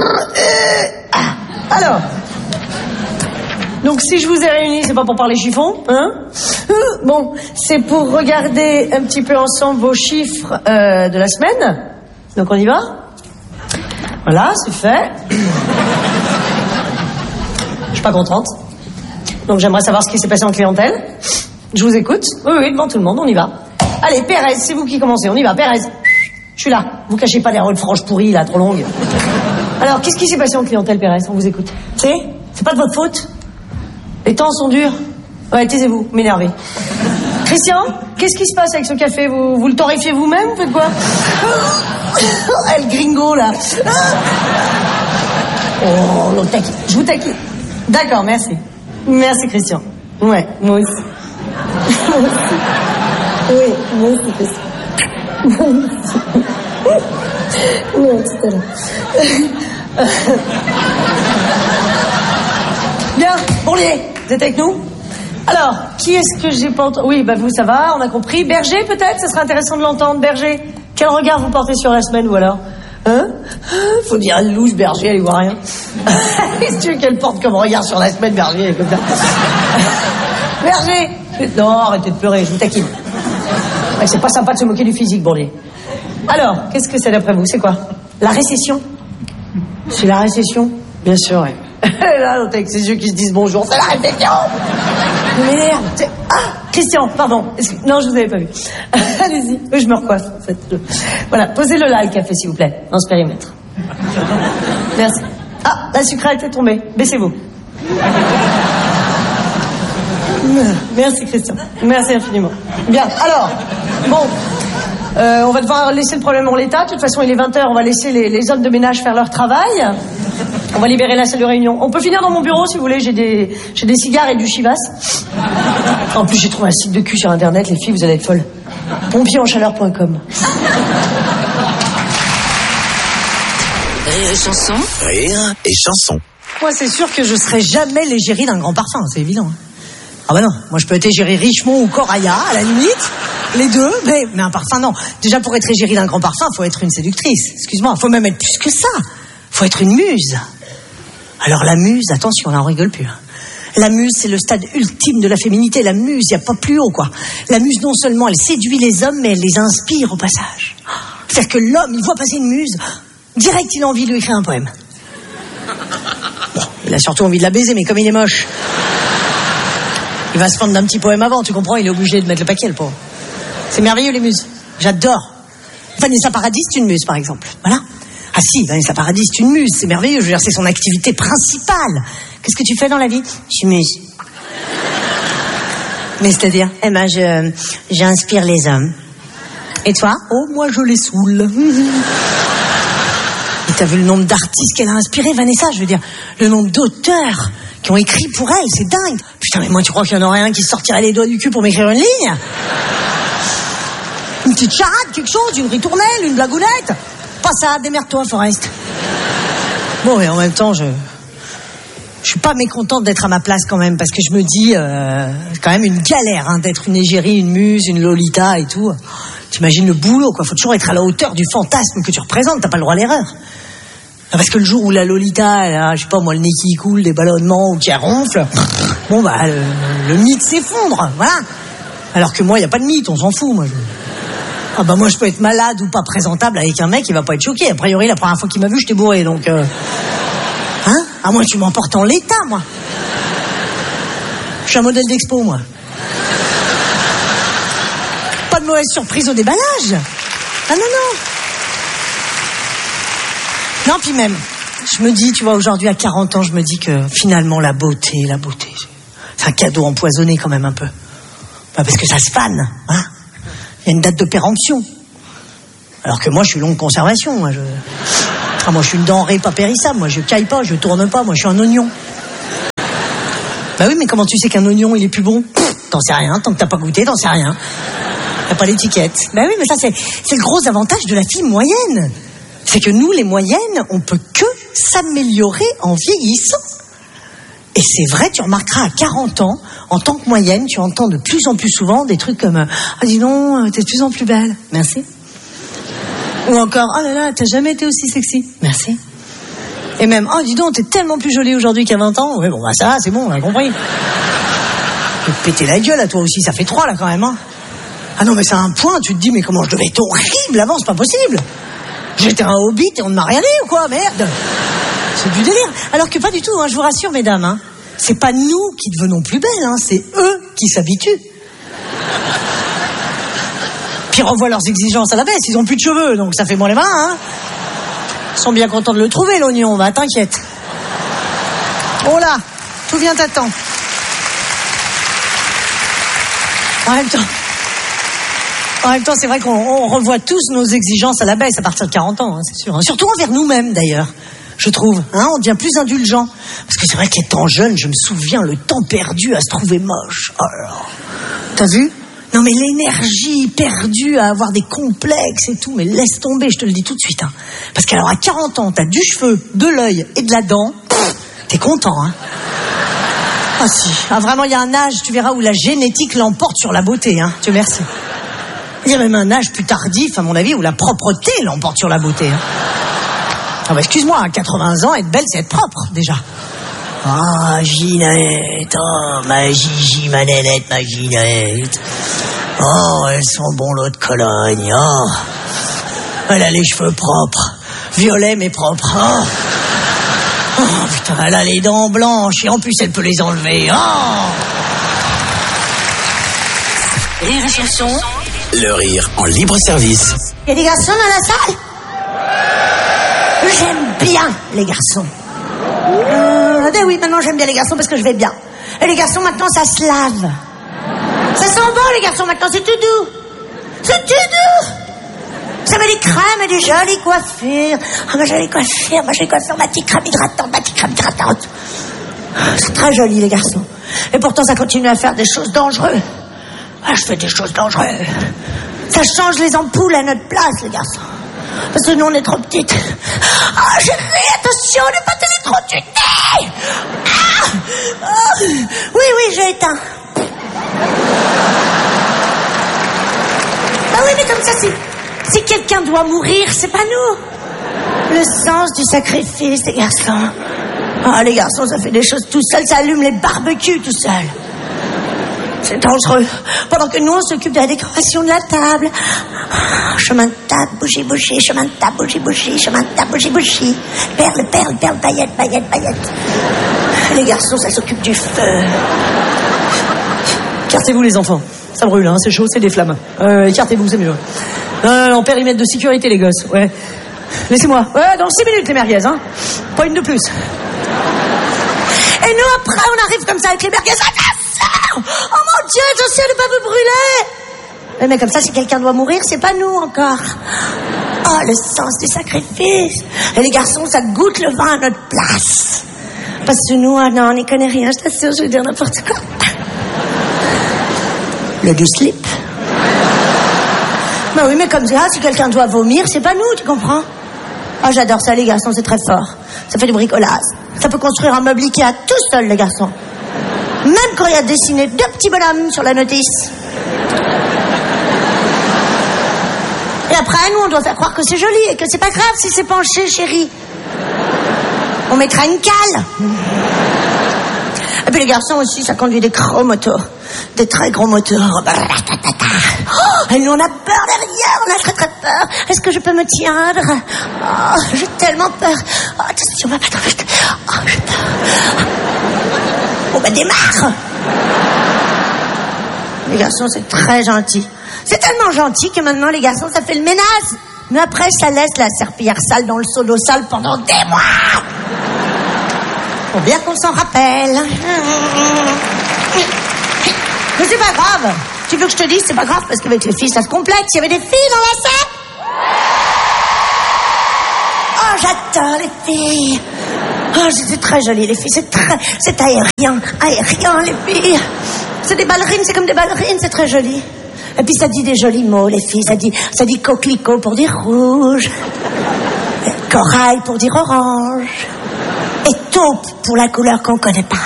Alors. Donc si je vous ai réunis, c'est pas pour parler chiffon, hein? Bon, c'est pour regarder un petit peu ensemble vos chiffres de la semaine. Donc on y va? Voilà, c'est fait. Je suis pas contente. Donc j'aimerais savoir ce qui s'est passé en clientèle. Je vous écoute. Oui, devant tout le monde, on y va. Allez, Pérez, c'est vous qui commencez, on y va, Pérez. Je suis là. Vous cachez pas derrière une frange pourrie, là, trop longue. Alors, qu'est-ce qui s'est passé en clientèle, Pérez? On vous écoute. C'est pas de votre faute? Les temps sont durs. Ouais, taisez-vous, m'énervez. Christian, qu'est-ce qui se passe avec ce café? Vous le torréfiez vous-même? Vous faites quoi? Le gringo, là. Oh, l'autre taquine. Je vous taquine. D'accord, merci. Merci, Christian. Ouais, moi aussi. Oui, moi aussi, Christian. Non, tout à l'heure. Bien, Bourlier, vous êtes avec nous? Alors, qui est-ce que j'ai pas entendu? Oui, bah vous, ça va, on a compris. Berger, peut-être? Ça serait intéressant de l'entendre, Berger. Quel regard vous portez sur la semaine, ou alors? Hein? Faut dire, elle louche, Berger, elle y voit rien. Qu'est-ce que tu veux qu'elle porte comme regard sur la semaine, Berger, elle est comme ça? Berger! Non, arrêtez de pleurer, je vous taquine. Ouais, c'est pas sympa de se moquer du physique, Bourlier. Alors, qu'est-ce que c'est d'après vous? C'est quoi? La récession? C'est la récession? Bien sûr, oui. Là, l'autre avec ses yeux qui se disent bonjour, c'est la réflexion. Vous m'énerve. Christian, pardon. Non, je vous avais pas vu. Allez-y. Oui, je me recoiffe, en fait. Voilà, posez-le là, le café, s'il vous plaît, dans ce périmètre. Merci. Ah, la sucrète est tombée. Baissez-vous. Merci, Christian. Merci infiniment. Bien, alors, bon... on va devoir laisser le problème en l'état. De toute façon, il est 20h, on va laisser les hommes de ménage faire leur travail. On va libérer la salle de réunion. On peut finir dans mon bureau, si vous voulez. J'ai des cigares et du chivas. En plus, j'ai trouvé un site de cul sur Internet. Les filles, vous allez être folles. Pompierenchaleur.com. Rire et chanson. Rire et chanson. Moi, c'est sûr que je serai jamais l'égérie d'un grand parfum, c'est évident. Ah bah non, moi je peux être égérie Richemont ou Coraya, à la limite, les deux, mais un parfum, non. Déjà, pour être égérie d'un grand parfum, faut être une séductrice, excuse-moi, faut même être plus que ça, faut être une muse. Alors la muse, attention, là on rigole plus. La muse, c'est le stade ultime de la féminité, la muse, y a pas plus haut, quoi. La muse, non seulement elle séduit les hommes, mais elle les inspire au passage. C'est-à-dire que l'homme, il voit passer une muse, direct il a envie de lui écrire un poème. Bon, il a surtout envie de la baiser, mais comme il est moche... Il va se prendre d'un petit poème avant, tu comprends? Il est obligé de mettre le paquet, le pauvre. C'est merveilleux, les muses. J'adore. Vanessa Paradis, c'est une muse, par exemple. Voilà. Ah si, Vanessa Paradis, c'est une muse. C'est merveilleux. Je veux dire, c'est son activité principale. Qu'est-ce que tu fais dans la vie? Je suis muse. Mais c'est-à-dire? Eh ben, j'inspire les hommes. Et toi? Oh, moi, je les saoule. Et t'as vu le nombre d'artistes qu'elle a inspiré, Vanessa? Je veux dire, le nombre d'auteurs qui ont écrit pour elle, c'est dingue. Putain, mais moi, tu crois qu'il y en aurait un qui sortirait les doigts du cul pour m'écrire une ligne? Une petite charade, quelque chose, une ritournelle, une blagounette? Pas ça, démerde-toi, Forrest. Bon, et en même temps, je suis pas mécontente d'être à ma place quand même, parce que je me dis, c'est quand même une galère, hein, d'être une égérie, une muse, une Lolita et tout. T'imagines le boulot, quoi. Faut toujours être à la hauteur du fantasme que tu représentes, t'as pas le droit à l'erreur. Parce que le jour où la Lolita, elle a, je sais pas moi, le nez qui coule, des ballonnements ou qui ronfle, bon bah le mythe s'effondre, voilà. Alors que moi, y a pas de mythe, on s'en fout, moi. Ah bah moi, je peux être malade ou pas présentable avec un mec, il va pas être choqué. A priori, la première fois qu'il m'a vu, j'étais bourré, donc... Hein? Ah moi, tu m'emportes en l'état, moi. Je suis un modèle d'expo, moi. Pas de mauvaise surprise au déballage. Ah non. Non, puis même, je me dis, tu vois, aujourd'hui à 40 ans, je me dis que finalement la beauté, c'est un cadeau empoisonné quand même un peu. Bah, parce que ça se fane, hein. Il y a une date de péremption. Alors que moi, je suis longue conservation. Moi, je suis une denrée pas périssable. Moi, je caille pas, je tourne pas. Moi, je suis un oignon. Bah oui, mais comment tu sais qu'un oignon, il est plus bon? T'en sais rien. Tant que t'as pas goûté, t'en sais rien. T'as pas l'étiquette. Bah oui, mais ça, c'est le gros avantage de la fille moyenne. C'est que nous, les moyennes, on peut que s'améliorer en vieillissant. Et c'est vrai, tu remarqueras à 40 ans, en tant que moyenne, tu entends de plus en plus souvent des trucs comme « Ah, dis donc, t'es de plus en plus belle. Merci. » Ou encore « Oh là là, t'as jamais été aussi sexy. Merci. » Et même « Oh, dis donc, t'es tellement plus jolie aujourd'hui qu'à 20 ans. » Oui, bon, bah ça, c'est bon, on a compris. Tu peux te péter la gueule à toi aussi, ça fait 3 là quand même. Hein. Ah non, mais c'est un point, tu te dis « Mais comment je devais être horrible avant, c'est pas possible. J'étais un hobbit et on ne m'a rien dit ou quoi, merde. » C'est du délire. Alors que pas du tout, hein, je vous rassure, mesdames. Hein. C'est pas nous qui devenons plus belles, hein, c'est eux qui s'habituent. Puis ils revoient leurs exigences à la baisse, ils ont plus de cheveux, donc ça fait bon les mains. Hein. Ils sont bien contents de le trouver, l'oignon, va, t'inquiète. Oh là, tout vient à temps. En même temps, c'est vrai qu'on revoit tous nos exigences à la baisse à partir de 40 ans, hein, c'est sûr. Hein. Surtout envers nous-mêmes, d'ailleurs. Je trouve, hein, on devient plus indulgent. Parce que c'est vrai qu'étant jeune, je me souviens le temps perdu à se trouver moche. Oh là là. T'as vu ? Non mais l'énergie perdue à avoir des complexes et tout, mais laisse tomber, je te le dis tout de suite. Hein. Parce qu'alors à 40 ans, t'as du cheveu, de l'œil et de la dent, t'es content, hein. Ah si, ah, vraiment, il y a un âge, tu verras, où la génétique l'emporte sur la beauté, hein. Dieu merci. Il y a même un âge plus tardif, à mon avis, où la propreté l'emporte sur la beauté, hein. Ah bah excuse-moi, à 80 ans, être belle, c'est être propre, déjà. Ah, Ginette, oh, ma Gigi, ma nénette, ma Ginette. Oh, elles sont bons, l'eau de Cologne, oh. Elle a les cheveux propres, violets mais propres, oh. Oh, putain, elle a les dents blanches, et en plus, elle peut les enlever, oh. Rire et chanson. Le rire en libre service. Il y a des garçons dans la salle? J'aime bien les garçons. Ben oui, maintenant j'aime bien les garçons parce que je vais bien. Et les garçons maintenant ça se lave. Ça sent bon les garçons maintenant, c'est tout doux. C'est tout doux. Ça met des crèmes et des jolies coiffures. Ah ma jolie coiffure, ma petite crème hydratante. C'est très joli les garçons. Et pourtant ça continue à faire des choses dangereuses. Ah, je fais des choses dangereuses. Ça change les ampoules à notre place les garçons. Parce que nous, on est trop petites. Ah, chérie, attention, ne pas t'électrocuter. Oui, j'ai éteint. Ah oui, mais comme ça, si quelqu'un doit mourir, c'est pas nous. Le sens du sacrifice, les garçons. Ah, les garçons, ça fait des choses tout seul, ça allume les barbecues tout seul. C'est dangereux. Pendant que nous, on s'occupe de la décoration de la table. Chemin de table, bougie, chemin de table, bougie, chemin de table, bougie. Perle, paillette. Les garçons, ça s'occupe du feu. Écartez-vous, les enfants. Ça brûle, hein, c'est chaud, c'est des flammes. Écartez-vous, c'est mieux. En périmètre de sécurité, les gosses, ouais. Laissez-moi. Ouais, dans 6 minutes, les merguez, hein. Pas une de plus. Et nous, après, on arrive comme ça avec les merguez. Oh mon Dieu, attention de ne pas vous brûler. Mais comme ça, si quelqu'un doit mourir, c'est pas nous encore. Oh, le sens du sacrifice. Et les garçons, ça goûte le vin à notre place. Parce que nous, non, on n'y connaît rien, je t'assure, je vais dire n'importe quoi. Le du slip. Bah oui, mais comme ça, si quelqu'un doit vomir, c'est pas nous, tu comprends? Oh, j'adore ça, les garçons, c'est très fort. Ça fait du bricolage. Ça peut construire un meuble Ikea tout seul, les garçons. Même quand il y a dessiné 2 petits bonhommes sur la notice. Et après, nous, on doit faire croire que c'est joli et que c'est pas grave si c'est penché, chérie. On mettra une cale. Et puis les garçons aussi, ça conduit des gros motos. Des très gros moteurs. Oh, et nous, on a peur derrière, on a très très peur. Est-ce que je peux me tiendre? Oh, j'ai tellement peur. Oh, attention, va pas trop vite. Oh, j'ai peur. On va démarrer. Les garçons, c'est très gentil. C'est tellement gentil que maintenant, les garçons, ça fait le ménage. Mais après, ça laisse la serpillière sale dans le seau d'eau sale pendant des mois. Faut bien qu'on s'en rappelle. Mais c'est pas grave. Tu veux que je te dise, c'est pas grave, parce qu'avec les filles, ça se complète. Il y avait des filles dans la salle. Oh, j'adore les filles. Oh, c'est très joli, les filles. C'est aérien, les filles. C'est des ballerines, c'est comme des ballerines, c'est très joli. Et puis ça dit des jolis mots, les filles. Ça dit coquelicot pour dire rouge. Corail pour dire orange. Et taupe pour la couleur qu'on connaît pas.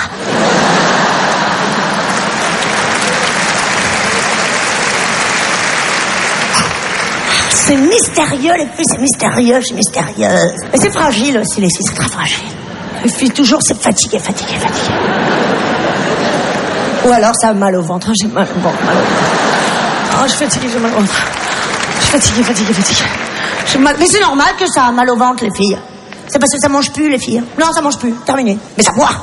C'est mystérieux, les filles, c'est mystérieux, c'est mystérieux. Et c'est fragile aussi, les filles, c'est très fragile. Les filles, toujours, c'est fatigué. Ou alors, ça a mal au ventre. J'ai mal au ventre, Oh, je suis fatiguée, j'ai mal au ventre. Je suis fatiguée. J'ai mal... Mais c'est normal que ça a mal au ventre, les filles. C'est parce que ça mange plus, les filles. Non, ça mange plus, terminé. Mais ça boit.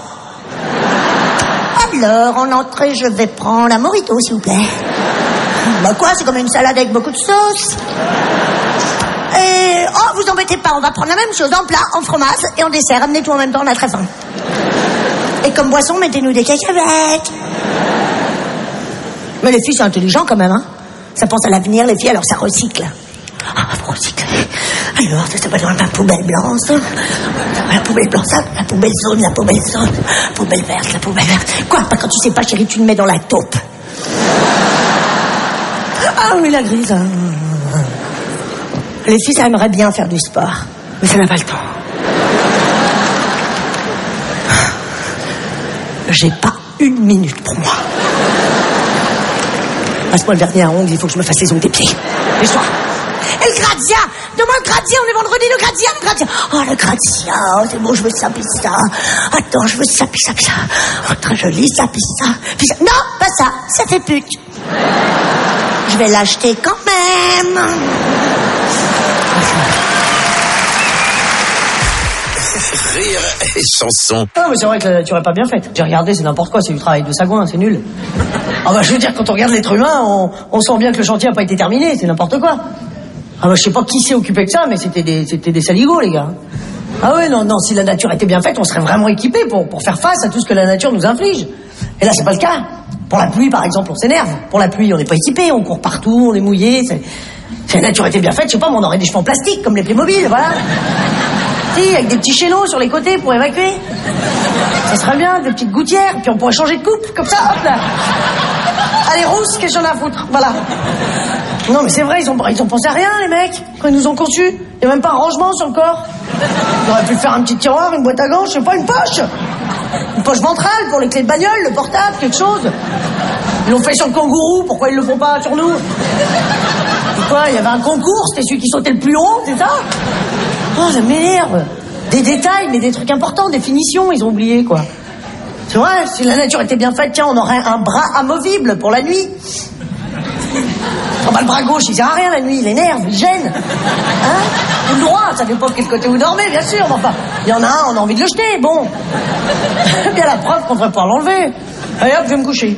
Alors, en entrée, je vais prendre un mojito, s'il vous plaît. Bah quoi, c'est comme une salade avec beaucoup de sauce. Et... Oh, vous embêtez pas, on va prendre la même chose en plat, en fromage et en dessert. Amenez tout en même temps, on a très faim. Et comme boisson, mettez-nous des cacahuètes. Mais les filles, c'est intelligent quand même, hein. Ça pense à l'avenir, les filles, alors ça recycle. Ah, faut recycler. Alors, ça va dans la poubelle blanche, la poubelle blanche, la poubelle jaune, la poubelle verte, la poubelle verte. Quoi, pas quand tu sais pas, chérie, tu le mets dans la taupe. Ah oui, la grise. Les filles, ça aimerait bien faire du sport, mais ça n'a pas le temps. J'ai pas une minute pour moi. Passe-moi le vernis à ongles, il faut que je me fasse les ongles des pieds. Et toi. Et le gradient. Demande le gradient, on est vendredi, le gradient. Oh, le gradient, c'est bon, je veux ça, puis ça. Attends, je veux ça, puis ça. Oh, très joli, ça, puis ça. Non, pas ça, ça fait pute. Je vais l'acheter quand même. Rire et chanson. Ah, mais c'est vrai que tu aurais pas bien fait. J'ai regardé, c'est n'importe quoi, c'est du travail de sagouin, c'est nul. Ah bah je veux dire, quand on regarde l'être humain, on sent bien que le chantier a pas été terminé, c'est n'importe quoi. Ah bah je sais pas qui s'est occupé de ça, mais c'était des saligots, les gars. Ah ouais, non, si la nature était bien faite, on serait vraiment équipés pour faire face à tout ce que la nature nous inflige. Et là, c'est pas le cas. Pour la pluie, par exemple, on s'énerve. Pour la pluie, on n'est pas équipé, on court partout, on est mouillé. Si la nature était bien faite, je sais pas, mais on aurait des cheveux en plastique, comme les Playmobil, voilà. Si, avec des petits chaînons sur les côtés pour évacuer. Ça serait bien, des petites gouttières, puis on pourrait changer de coupe, comme ça, hop là. Allez, rousse, qu'est-ce que j'en ai à foutre, voilà. Non, mais c'est vrai, ils ont pensé à rien, les mecs, quand ils nous ont conçus. Il n'y a même pas un rangement sur le corps. Ils auraient pu faire un petit tiroir, une boîte à gants, je sais pas, une poche. Une poche ventrale pour les clés de bagnole, le portable, quelque chose. Ils l'ont fait sur le kangourou, pourquoi ils le font pas sur nous? Quoi, il y avait un concours, c'était celui qui sautait le plus haut, c'est ça? Oh, ça m'énerve. Des détails, mais des trucs importants, des finitions, ils ont oublié, quoi. C'est vrai, si la nature était bien faite, tiens, on aurait un bras amovible pour la nuit. Oh bah le bras gauche, il sert à rien la nuit, il énerve, il gêne. Hein? Ou le droit, ça dépend de quel côté vous dormez, bien sûr, mais enfin, il y en a un, on a envie de le jeter, bon. Bien la preuve qu'on devrait pouvoir l'enlever. Allez hop, je vais me coucher.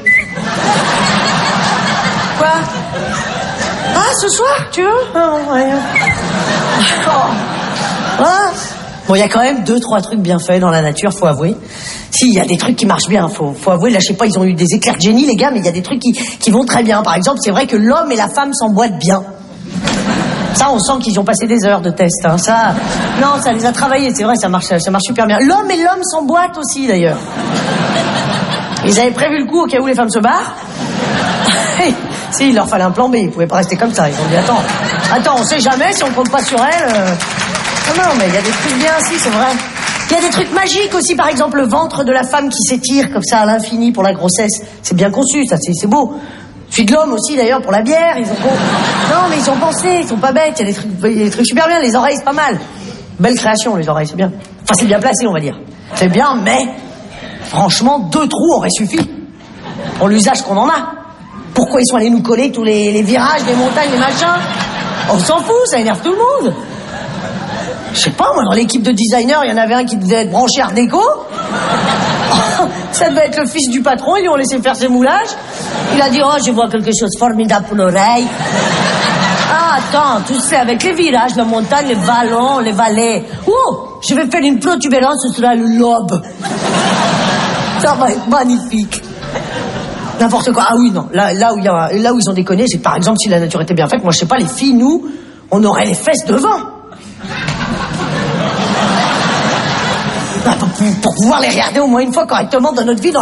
Quoi? Ah, ce soir, tu veux? Oh, ouais. Oh. Ah. Bon, il y a quand même 2-3 trucs bien faits dans la nature, faut avouer. Si, il y a des trucs qui marchent bien, faut avouer. Là, je sais pas, ils ont eu des éclairs de génie, les gars, mais il y a des trucs qui vont très bien. Par exemple, c'est vrai que l'homme et la femme s'emboîtent bien. Ça, on sent qu'ils ont passé des heures de test. Hein. Ça, non, ça les a travaillés, c'est vrai, ça marche super bien. L'homme et l'homme s'emboîtent aussi, d'ailleurs. Ils avaient prévu le coup au cas où les femmes se barrent. Si, il leur fallait un plan B, ils pouvaient pas rester comme ça. Ils ont dit, attends, on sait jamais si on compte pas sur elle. Non, mais il y a des trucs bien aussi, c'est vrai. Il y a des trucs magiques aussi, par exemple, le ventre de la femme qui s'étire comme ça à l'infini pour la grossesse. C'est bien conçu, ça, c'est beau. Celui de l'homme aussi, d'ailleurs, pour la bière. Non, mais ils ont pensé, ils sont pas bêtes. Il y a des trucs super bien. Les oreilles, c'est pas mal. Belle création, les oreilles, c'est bien. Enfin, c'est bien placé, on va dire. C'est bien, mais franchement, 2 trous auraient suffi pour l'usage qu'on en a. Pourquoi ils sont allés nous coller tous les virages, les montagnes, les machins? On s'en fout, ça énerve tout le monde. Je sais pas, moi, dans l'équipe de designers, il y en avait un qui devait être branché Art Déco. Ça devait être le fils du patron, ils lui ont laissé faire ses moulages. Il a dit, oh, je vois quelque chose de formidable pour l'oreille. Ah, attends, tu sais, avec les virages, la montagne, les vallons, les vallées. Oh, je vais faire une protubérance, ce sera le lobe. Ça va être magnifique. N'importe quoi. Ah oui, non. Là où ils ont déconné, c'est que, par exemple, si la nature était bien faite, moi, je sais pas, les filles, nous, on aurait les fesses devant. Pour pouvoir les regarder au moins une fois correctement dans notre vie.